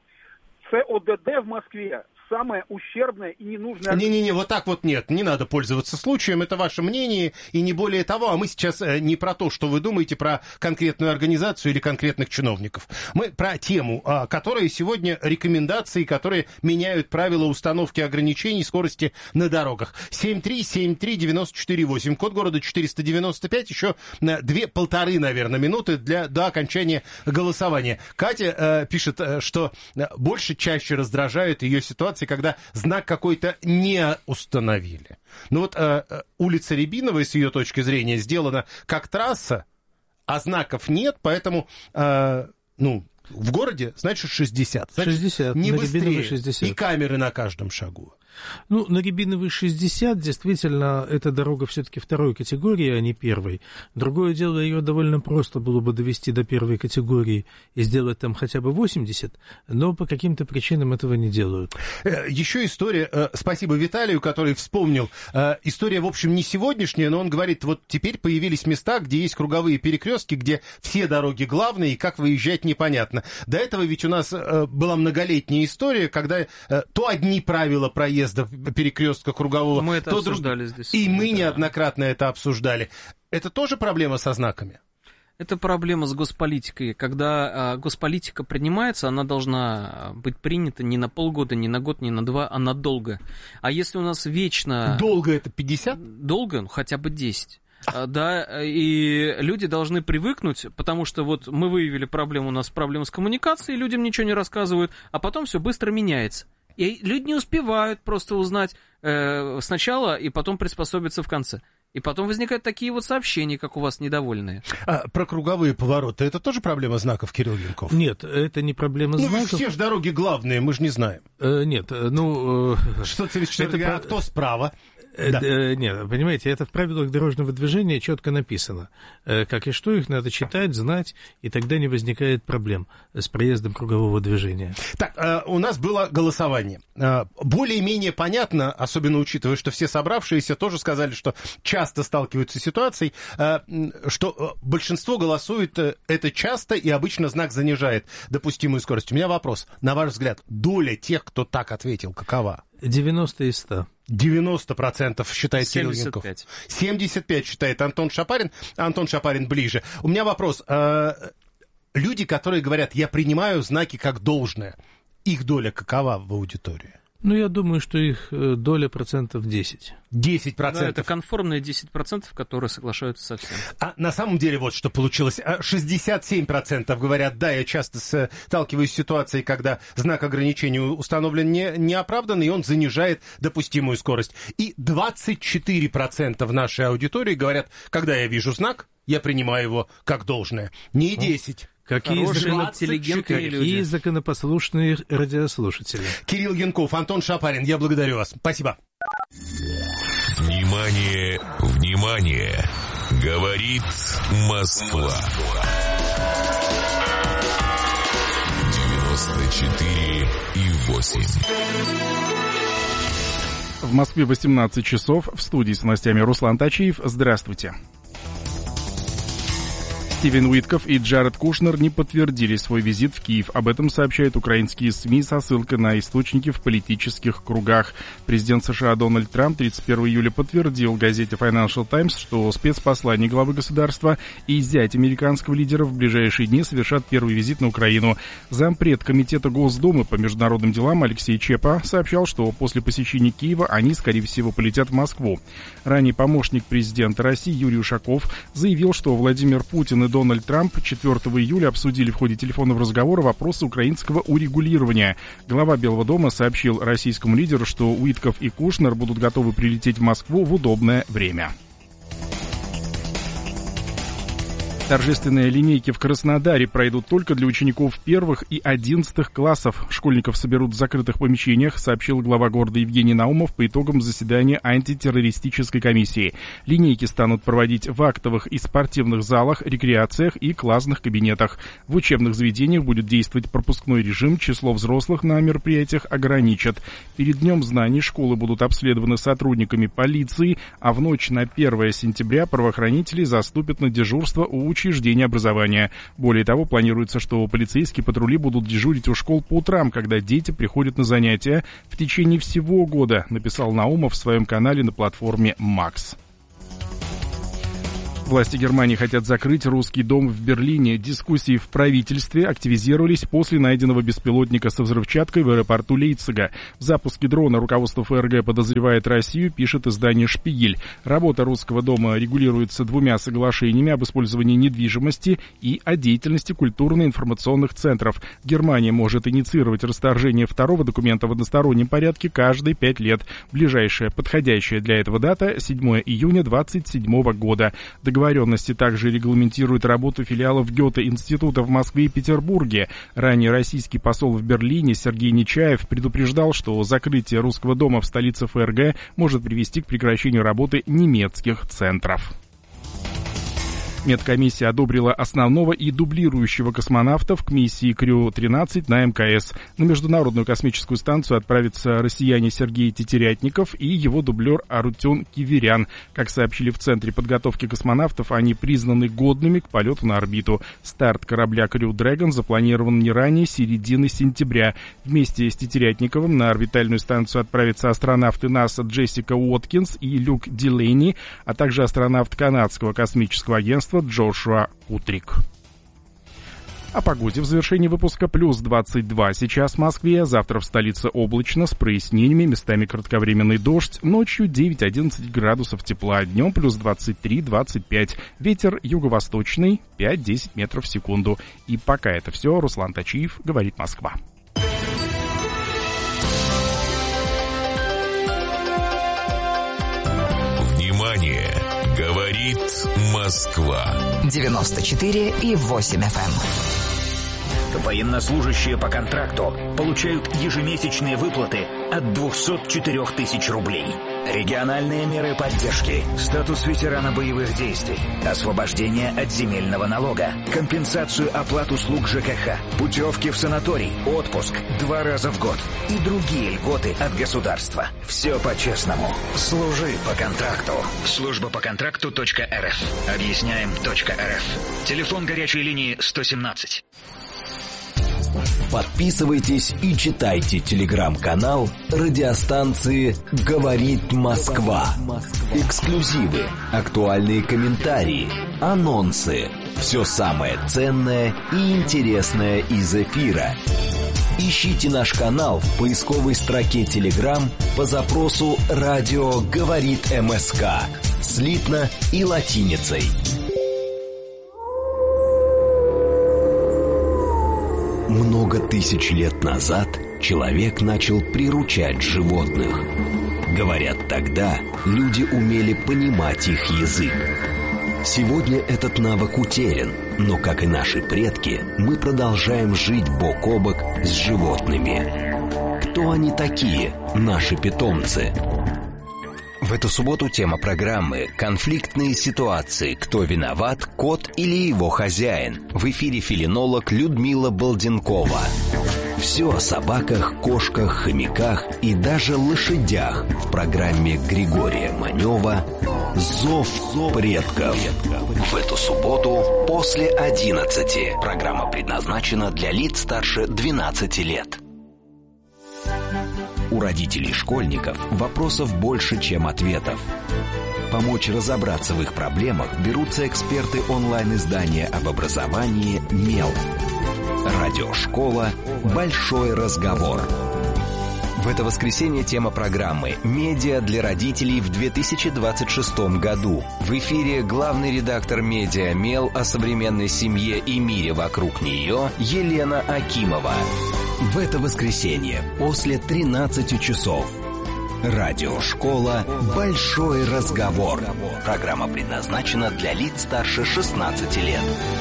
ЦОДД в Москве самое ущербное и ненужное... Не-не-не, вот так вот нет, не надо пользоваться случаем, это ваше мнение, и не более того, а мы сейчас не про то, что вы думаете про конкретную организацию или конкретных чиновников. Мы про тему, которая сегодня рекомендации, которые меняют правила установки ограничений скорости на дорогах. семь три семь три девять четыре восемь, код города четыреста девяносто пять, еще две, полторы, наверное, минуты для, до окончания голосования. Катя э, пишет, что больше, чаще раздражает ее ситуация, когда знак какой-то не установили. Ну вот э, улица Рябиновой, с ее точки зрения, сделана как трасса, а знаков нет, поэтому, э, ну, в городе, значит, шестьдесят. Значит, шестьдесят. Не на быстрее. шестьдесят. И камеры на каждом шагу. Ну, на Рябиновой шестьдесят, действительно, эта дорога все-таки второй категории, а не первой. Другое дело, ее довольно просто было бы довести до первой категории и сделать там хотя бы восемьдесят, но по каким-то причинам этого не делают. Еще история, спасибо Виталию, который вспомнил, история, в общем, не сегодняшняя, но он говорит, вот теперь появились места, где есть круговые перекрестки, где все дороги главные, и как выезжать непонятно. До этого ведь у нас была многолетняя история, когда то одни правила проезда перекрестка кругового, мы это то обсуждали друг... здесь. И мы да. неоднократно это обсуждали. Это тоже проблема со знаками? Это проблема с госполитикой. Когда а, госполитика принимается, она должна быть принята не на полгода, не на год, не на два, а надолго. А если у нас вечно... Долго это пятьдесят? Долго, ну, хотя бы десять. Да, и люди должны привыкнуть, потому что вот мы выявили проблему, у нас проблема с коммуникацией, людям ничего не рассказывают, а потом все быстро меняется. И люди не успевают просто узнать э, сначала и потом приспособиться в конце. И потом возникают такие вот сообщения, как у вас, недовольные. А про круговые повороты, это тоже проблема знаков, Кирилл Янков? Нет, это не проблема ну, знаков. Все же дороги главные, мы же не знаем. Э, нет, ну... Э, что тридцать четыре, а кто справа? Э, да. э, нет, понимаете, это в правилах дорожного движения четко написано. Э, как и что, их надо читать, знать, и тогда не возникает проблем с проездом кругового движения. Так, э, у нас было голосование. Э, более-менее понятно, особенно учитывая, что все собравшиеся тоже сказали, что часто сталкиваются с ситуацией, э, что большинство голосует э, это часто, и обычно знак занижает допустимую скорость. У меня вопрос. На ваш взгляд, доля тех, кто так ответил, какова? девяносто из ста. девяносто процентов считает Кирилл семьдесят Янков. пять. семьдесят пять считает Антон Шапарин. Антон Шапарин ближе. У меня вопрос. Люди, которые говорят, я принимаю знаки как должное, их доля какова в аудитории? Ну, я думаю, что их доля процентов десять. десять процентов. Да, это конформные десять процентов, которые соглашаются со всем. А на самом деле вот что получилось. шестьдесят семь процентов говорят, да, я часто сталкиваюсь с ситуацией, когда знак ограничения установлен не, неоправданный, и он занижает допустимую скорость. И двадцать четыре процента в нашей аудитории говорят, когда я вижу знак, я принимаю его как должное. Не десять. Какие, закон... Какие законопослушные радиослушатели. Кирилл Янков, Антон Шапарин, я благодарю вас. Спасибо. Внимание, внимание! Говорит Москва. девяносто четыре и восемь. В Москве восемнадцать часов. В студии с новостями Руслан Тачиев. Здравствуйте. Стивен Уитков и Джаред Кушнер не подтвердили свой визит в Киев. Об этом сообщают украинские СМИ со ссылкой на источники в политических кругах. Президент США Дональд Трамп тридцать первого июля подтвердил газете Financial Times, что спецпосланник главы государства и зять американского лидера в ближайшие дни совершат первый визит на Украину. Зампред Комитета Госдумы по международным делам Алексей Чепа сообщал, что после посещения Киева они, скорее всего, полетят в Москву. Ранее помощник президента России Юрий Ушаков заявил, что Владимир Путин и Дональд Трамп четвёртого июля обсудили в ходе телефонного разговора вопросы украинского урегулирования. Глава Белого дома сообщил российскому лидеру, что Уитков и Кушнер будут готовы прилететь в Москву в удобное время. Торжественные линейки в Краснодаре пройдут только для учеников первых и одиннадцатых классов. Школьников соберут в закрытых помещениях, сообщил глава города Евгений Наумов по итогам заседания антитеррористической комиссии. Линейки станут проводить в актовых и спортивных залах, рекреациях и классных кабинетах. В учебных заведениях будет действовать пропускной режим, число взрослых на мероприятиях ограничат. Перед Днем знаний школы будут обследованы сотрудниками полиции, а в ночь на первое сентября правоохранители заступят на дежурство у учреждения образования. Более того, планируется, что полицейские патрули будут дежурить у школ по утрам, когда дети приходят на занятия в течение всего года, написал Наумов в своем канале на платформе Макс. Власти Германии хотят закрыть русский дом в Берлине. Дискуссии в правительстве активизировались после найденного беспилотника со взрывчаткой в аэропорту Лейпцига. В запуске дрона руководство ФРГ подозревает Россию, пишет издание «Шпигель». Работа русского дома регулируется двумя соглашениями об использовании недвижимости и о деятельности культурно-информационных центров. Германия может инициировать расторжение второго документа в одностороннем порядке каждые пять лет. Ближайшая подходящая для этого дата – седьмого июня двадцать седьмого года. Договоренности также регламентируют работу филиалов Гёте-института в Москве и Петербурге. Ранее российский посол в Берлине Сергей Нечаев предупреждал, что закрытие русского дома в столице ФРГ может привести к прекращению работы немецких центров. Медкомиссия одобрила основного и дублирующего космонавтов к миссии Крю тринадцать на МКС. На Международную космическую станцию отправятся россияне Сергей Тетерятников и его дублер Арутюн Киверян. Как сообщили в Центре подготовки космонавтов, они признаны годными к полету на орбиту. Старт корабля Крю Дрэгон запланирован не ранее середины сентября. Вместе с Тетерятниковым на орбитальную станцию отправятся астронавты НАСА Джессика Уоткинс и Люк Дилейни, а также астронавт канадского космического агентства Джошуа Кутрик. О погоде в завершении выпуска. Плюс двадцать два сейчас в Москве, завтра в столице облачно, с прояснениями, местами кратковременный дождь, ночью девять-одиннадцать градусов тепла, днем плюс двадцать три - двадцать пять, ветер юго-восточный пять-десять метров в секунду. И пока это все, Руслан Тачиев, говорит Москва. Внимание! Говорит Москва. девяносто четыре и восемь эф эм. Военнослужащие по контракту получают ежемесячные выплаты от двухсот четырёх тысяч рублей. Региональные меры поддержки, статус ветерана боевых действий, освобождение от земельного налога, компенсацию оплат услуг ЖКХ, путевки в санаторий, отпуск два раза в год и другие льготы от государства. Все по-честному. Служи по контракту. Служба по контракту точка эр эф. Объясняем точка эр эф. Телефон горячей линии сто семнадцать. Подписывайтесь и читайте телеграм-канал радиостанции «Говорит Москва». Эксклюзивы, актуальные комментарии, анонсы. Все самое ценное и интересное из эфира. Ищите наш канал в поисковой строке Telegram по запросу «Радио говорит МСК» слитно и латиницей. Много тысяч лет назад человек начал приручать животных. Говорят, тогда люди умели понимать их язык. Сегодня этот навык утерян, но, как и наши предки, мы продолжаем жить бок о бок с животными. Кто они такие, наши питомцы? В эту субботу тема программы «Конфликтные ситуации. Кто виноват, кот или его хозяин?» В эфире фелинолог Людмила Балденкова. Все о собаках, кошках, хомяках и даже лошадях в программе Григория Манева «Зов предков». В эту субботу после одиннадцати. Программа предназначена для лиц старше двенадцати лет. У родителей школьников вопросов больше, чем ответов. Помочь разобраться в их проблемах берутся эксперты онлайн-издания об образовании «Мел». Радиошкола «Большой разговор». В это воскресенье тема программы «Медиа для родителей в две тысячи двадцать шестом году». В эфире главный редактор «Медиа Мел» о современной семье и мире вокруг нее Елена Акимова. В это воскресенье после тринадцати часов. Радиошкола «Большой разговор». Программа предназначена для лиц старше шестнадцати лет.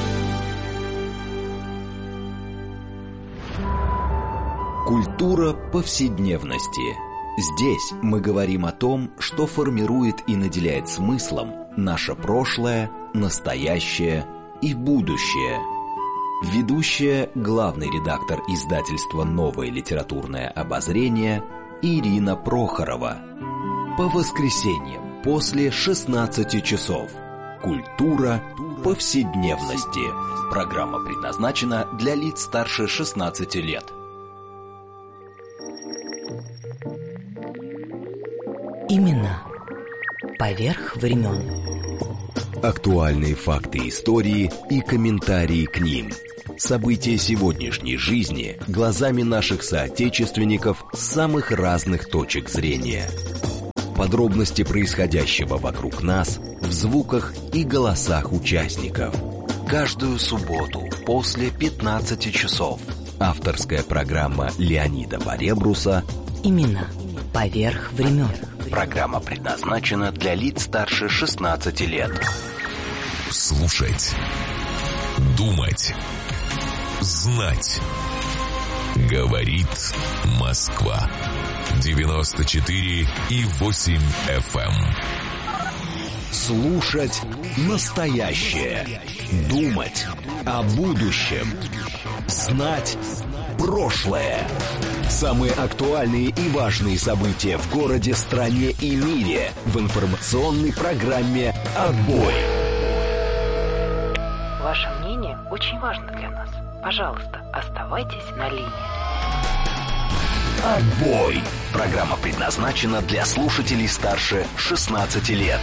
Культура повседневности. Здесь мы говорим о том, что формирует и наделяет смыслом наше прошлое, настоящее и будущее. Ведущая, главный редактор издательства «Новое литературное обозрение» Ирина Прохорова. По воскресеньям после шестнадцати часов. Культура повседневности. Программа предназначена для лиц старше шестнадцати лет. Имена поверх времен. Актуальные факты истории и комментарии к ним. События сегодняшней жизни глазами наших соотечественников с самых разных точек зрения. Подробности происходящего вокруг нас в звуках и голосах участников. Каждую субботу после пятнадцати часов. Авторская программа Леонида Баребруса «Имена поверх времен». Программа предназначена для лиц старше шестнадцати лет. Слушать, думать, знать. Говорит Москва. девяносто четыре и восемь эф эм. Слушать настоящее. Думать о будущем. Знать прошлое. Самые актуальные и важные события в городе, стране и мире в информационной программе «Отбой». Ваше мнение очень важно для нас. Пожалуйста, оставайтесь на линии. «Отбой». Программа предназначена для слушателей старше шестнадцати лет.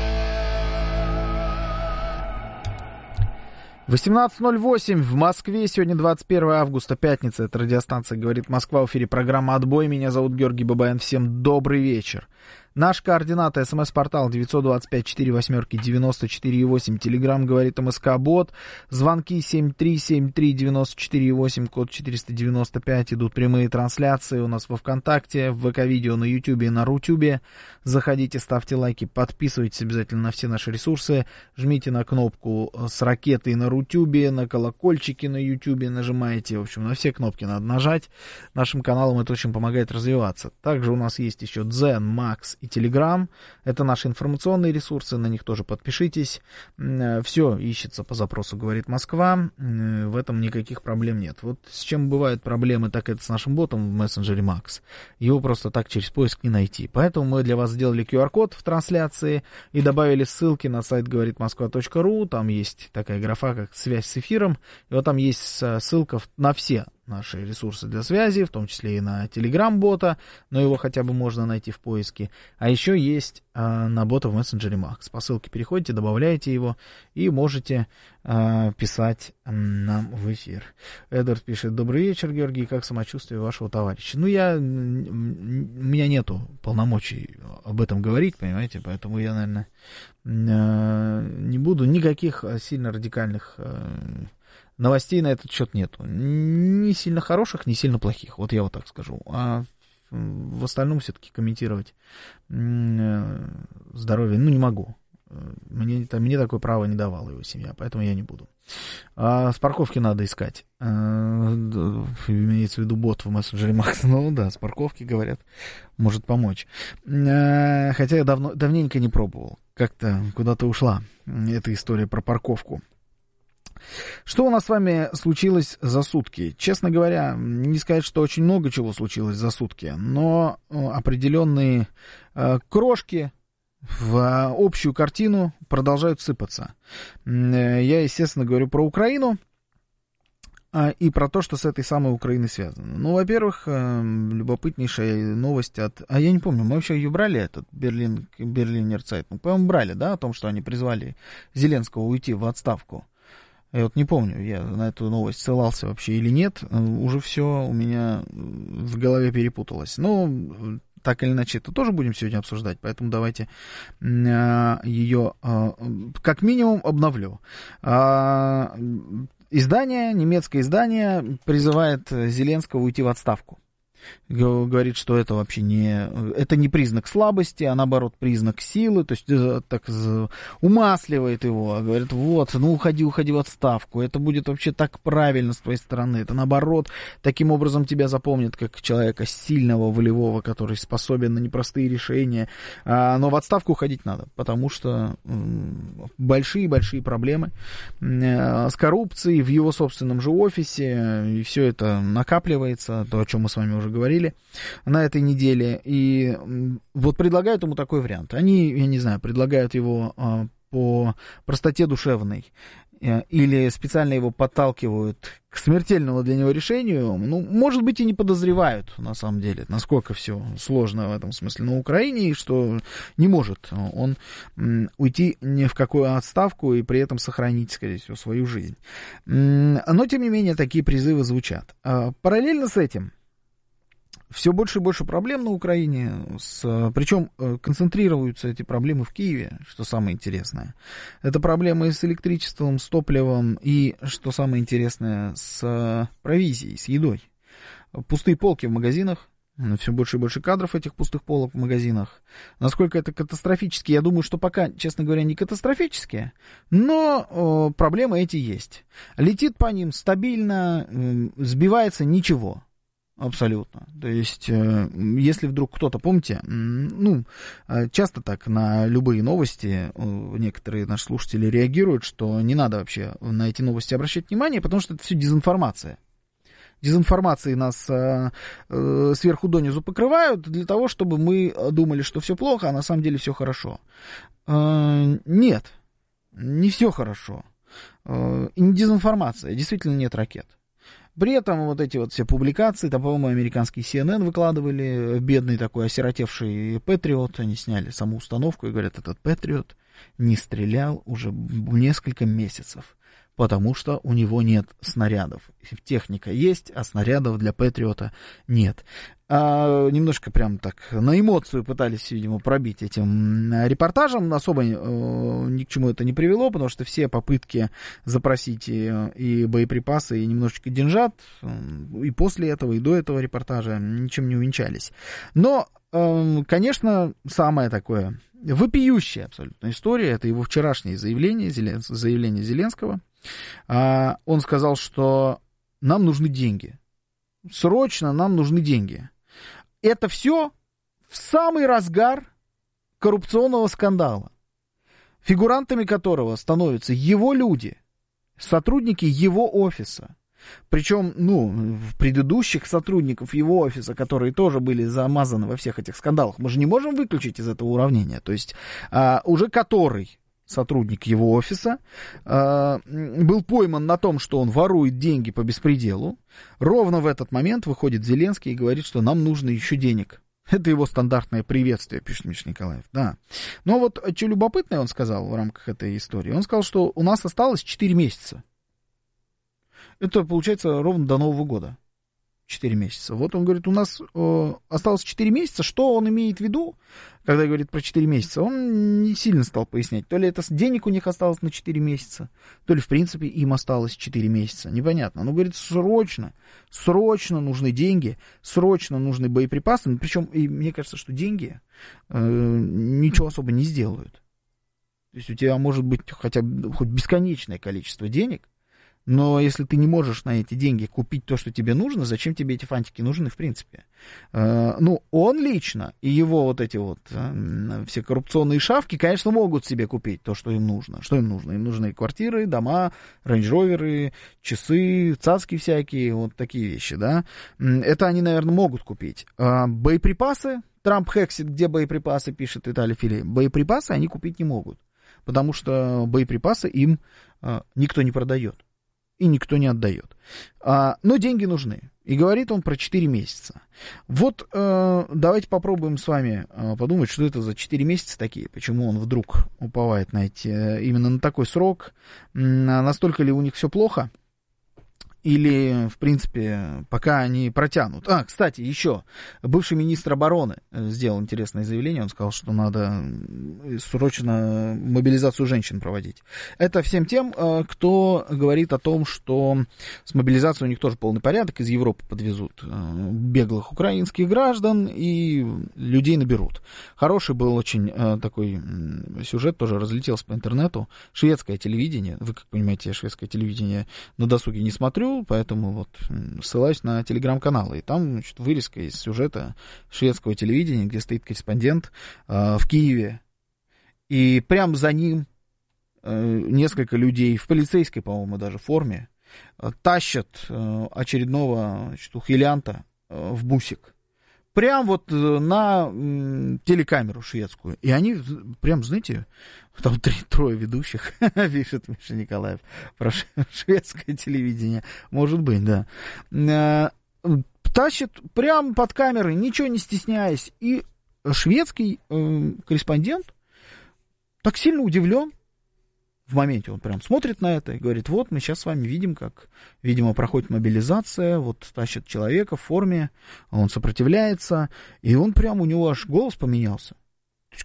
восемнадцать ноль восемь в Москве. Сегодня двадцать первое августа, пятница. Это радиостанция «Говорит Москва». В эфире программа «Отбой». Меня зовут Георгий Бабаян. Всем добрый вечер. Наш координаты: смс-портал девять два пять четыре восемь девяносто четыре восемь. Телеграм «Говорит МСК-бот». Звонки семь три семь три девяносто четыре восемь, код четыреста девяносто пять. Идут прямые трансляции у нас во ВКонтакте, в ВК-видео, на Ютубе и на Рутюбе. Заходите, ставьте лайки, подписывайтесь обязательно на все наши ресурсы. Жмите на кнопку с ракетой на Рутюбе, на колокольчики на Ютубе нажимаете. В общем, на все кнопки надо нажать. Нашим каналам это очень помогает развиваться. Также у нас есть еще Дзен, Макс и Телеграм. Это наши информационные ресурсы, на них тоже подпишитесь. Все ищется по запросу «Говорит Москва». В этом никаких проблем нет. Вот с чем бывают проблемы, так это с нашим ботом в мессенджере Макс. Его просто так через поиск не найти. Поэтому мы для вас сделали ку ар код в трансляции и добавили ссылки на сайт говорит москва точка ру. Там есть такая графа, как «Связь с эфиром». И вот там есть ссылка на все наши ресурсы для связи, в том числе и на Telegram-бота, но его хотя бы можно найти в поиске. А еще есть э, на бота в мессенджере Макс. По ссылке переходите, добавляете его и можете э, писать нам в эфир. Эдвард пишет: добрый вечер, Георгий, как самочувствие вашего товарища? Ну, я, у меня нету полномочий об этом говорить, понимаете, поэтому я, наверное, э, не буду никаких сильно радикальных э, новостей на этот счет нету. Ни сильно хороших, ни сильно плохих. Вот я вот так скажу. А в остальном все-таки комментировать здоровье, ну, не могу. Мне, мне такое право не давала его семья, поэтому я не буду. А с парковки надо искать. А, имеется в виду бот в мессенджере Макс. Ну да, с парковки, говорят, может помочь. А, хотя я давно, давненько не пробовал. Как-то куда-то ушла эта история про парковку. Что у нас с вами случилось за сутки? Честно говоря, не сказать, что очень много чего случилось за сутки, но определенные э, крошки в общую картину продолжают сыпаться. Я, естественно, говорю про Украину и про то, что с этой самой Украиной связано. Ну, во-первых, любопытнейшая новость от... А я не помню, мы вообще ее брали, этот Берлин, Берлинер Цайт? Ну, по-моему, брали, да, о том, что они призвали Зеленского уйти в отставку. Я вот не помню, я на эту новость ссылался вообще или нет. Уже все у меня в голове перепуталось. Но так или иначе, это тоже будем сегодня обсуждать, поэтому давайте ее как минимум обновлю. Издание, немецкое издание призывает Зеленского уйти в отставку. Говорит, что это вообще не, это не признак слабости, а наоборот признак силы, то есть так умасливает его, говорит, вот, ну уходи, уходи в отставку, это будет вообще так правильно с твоей стороны, это наоборот, таким образом тебя запомнят как человека сильного, волевого, который способен на непростые решения, но в отставку уходить надо, потому что большие-большие проблемы с коррупцией в его собственном же офисе, и все это накапливается, то, о чем мы с вами уже говорили на этой неделе, и вот предлагают ему такой вариант. Они, я не знаю, предлагают его а, по простоте душевной а, или специально его подталкивают к смертельному для него решению, ну, может быть, и не подозревают, на самом деле, насколько все сложно в этом смысле на Украине, и что не может он м, уйти ни в какую отставку и при этом сохранить, скорее всего, свою жизнь. Но, тем не менее, такие призывы звучат. А, параллельно с этим все больше и больше проблем на Украине, с, причем концентрируются эти проблемы в Киеве, что самое интересное. Это проблемы с электричеством, с топливом и, что самое интересное, с провизией, с едой. Пустые полки в магазинах, все больше и больше кадров этих пустых полок в магазинах. Насколько это катастрофически, я думаю, что пока, честно говоря, не катастрофически, но э, проблемы эти есть. Летит по ним стабильно, э, сбивается ничего. Абсолютно. То есть, если вдруг кто-то, помните, ну, часто так на любые новости некоторые наши слушатели реагируют, что не надо вообще на эти новости обращать внимание, потому что это все дезинформация. Дезинформации нас э, э, сверху донизу покрывают для того, чтобы мы думали, что все плохо, а на самом деле все хорошо. Э, нет, не все хорошо. Э, и не дезинформация, действительно нет ракет. При этом вот эти вот все публикации, там, по-моему, американский си эн эн выкладывали, бедный такой осиротевший Патриот, они сняли саму установку и говорят, этот Патриот не стрелял уже несколько месяцев, потому что у него нет снарядов. Техника есть, а снарядов для Патриота нет. А, немножко прям так на эмоцию пытались, видимо, пробить этим репортажем. Особо э, ни к чему это не привело, потому что все попытки запросить и, и боеприпасы, и немножечко деньжат, и после этого, и до этого репортажа ничем не увенчались. Но, э, конечно, самое такое вопиющая абсолютно история, это его вчерашнее заявление, Зелен... заявление Зеленского. А, он сказал, что нам нужны деньги. Срочно нам нужны деньги. Это все в самый разгар коррупционного скандала, фигурантами которого становятся его люди, сотрудники его офиса. Причем, ну, предыдущих сотрудников его офиса, которые тоже были замазаны во всех этих скандалах, мы же не можем выключить из этого уравнения. То есть, а, уже который сотрудник его офиса а, был пойман на том, что он ворует деньги по беспределу, ровно в этот момент выходит Зеленский и говорит, что нам нужно еще денег. Это его стандартное приветствие, пишет Миша Николаев, да. Но вот что любопытное он сказал в рамках этой истории, он сказал, что у нас осталось четыре месяца. Это, получается, ровно до Нового года. четыре месяца. Вот он говорит, у нас э, осталось четыре месяца. Что он имеет в виду, когда говорит про четыре месяца? Он не сильно стал пояснять. То ли это денег у них осталось на четыре месяца, то ли, в принципе, им осталось четыре месяца. Непонятно. Он говорит, срочно, срочно нужны деньги, срочно нужны боеприпасы. Причем, и мне кажется, что деньги э, ничего особо не сделают. То есть у тебя может быть хотя бы хоть бесконечное количество денег, Но если ты не можешь на эти деньги купить то, что тебе нужно, зачем тебе эти фантики нужны в принципе? Э, ну, он лично и его вот эти вот э, все коррупционные шавки, конечно, могут себе купить то, что им нужно. Что им нужно? Им нужны квартиры, дома, рейндж-роверы, часы, цацки всякие, вот такие вещи, да. Это они, наверное, могут купить. Э, боеприпасы, Трамп хэксит, где боеприпасы, пишет Виталий Филей. Боеприпасы они купить не могут, потому что боеприпасы им э, никто не продает. И никто не отдает. А, но деньги нужны. И говорит он про четыре месяца. Вот э, давайте попробуем с вами э, подумать, что это за четыре месяца такие. Почему он вдруг уповает на эти, э, именно на такой срок. Настолько ли у них все плохо? Или, в принципе, пока они протянут. А, кстати, еще. Бывший министр обороны сделал интересное заявление. Он сказал, что надо срочно мобилизацию женщин проводить. Это всем тем, кто говорит о том, что с мобилизацией у них тоже полный порядок. Из Европы подвезут беглых украинских граждан и людей наберут. Хороший был очень такой сюжет, тоже разлетелся по интернету. Шведское телевидение. Вы, как понимаете, я шведское телевидение на досуге не смотрю, поэтому вот ссылаюсь на телеграм-каналы. И там, значит, вырезка из сюжета шведского телевидения, где стоит корреспондент э, в Киеве. И прямо за ним э, несколько людей в полицейской, по-моему, даже форме э, тащат э, очередного, значит, ухилянта э, в бусик. Прям вот на м, телекамеру шведскую. И они прям, знаете, там три, трое ведущих, пишет Миша Николаев, про шведское телевидение. Может быть, да. Тащат прям под камерой, ничего не стесняясь. И шведский э, корреспондент так сильно удивлен. В моменте он прям смотрит на это и говорит, вот мы сейчас с вами видим, как, видимо, проходит мобилизация, вот тащит человека в форме, он сопротивляется, и он прям, у него аж голос поменялся.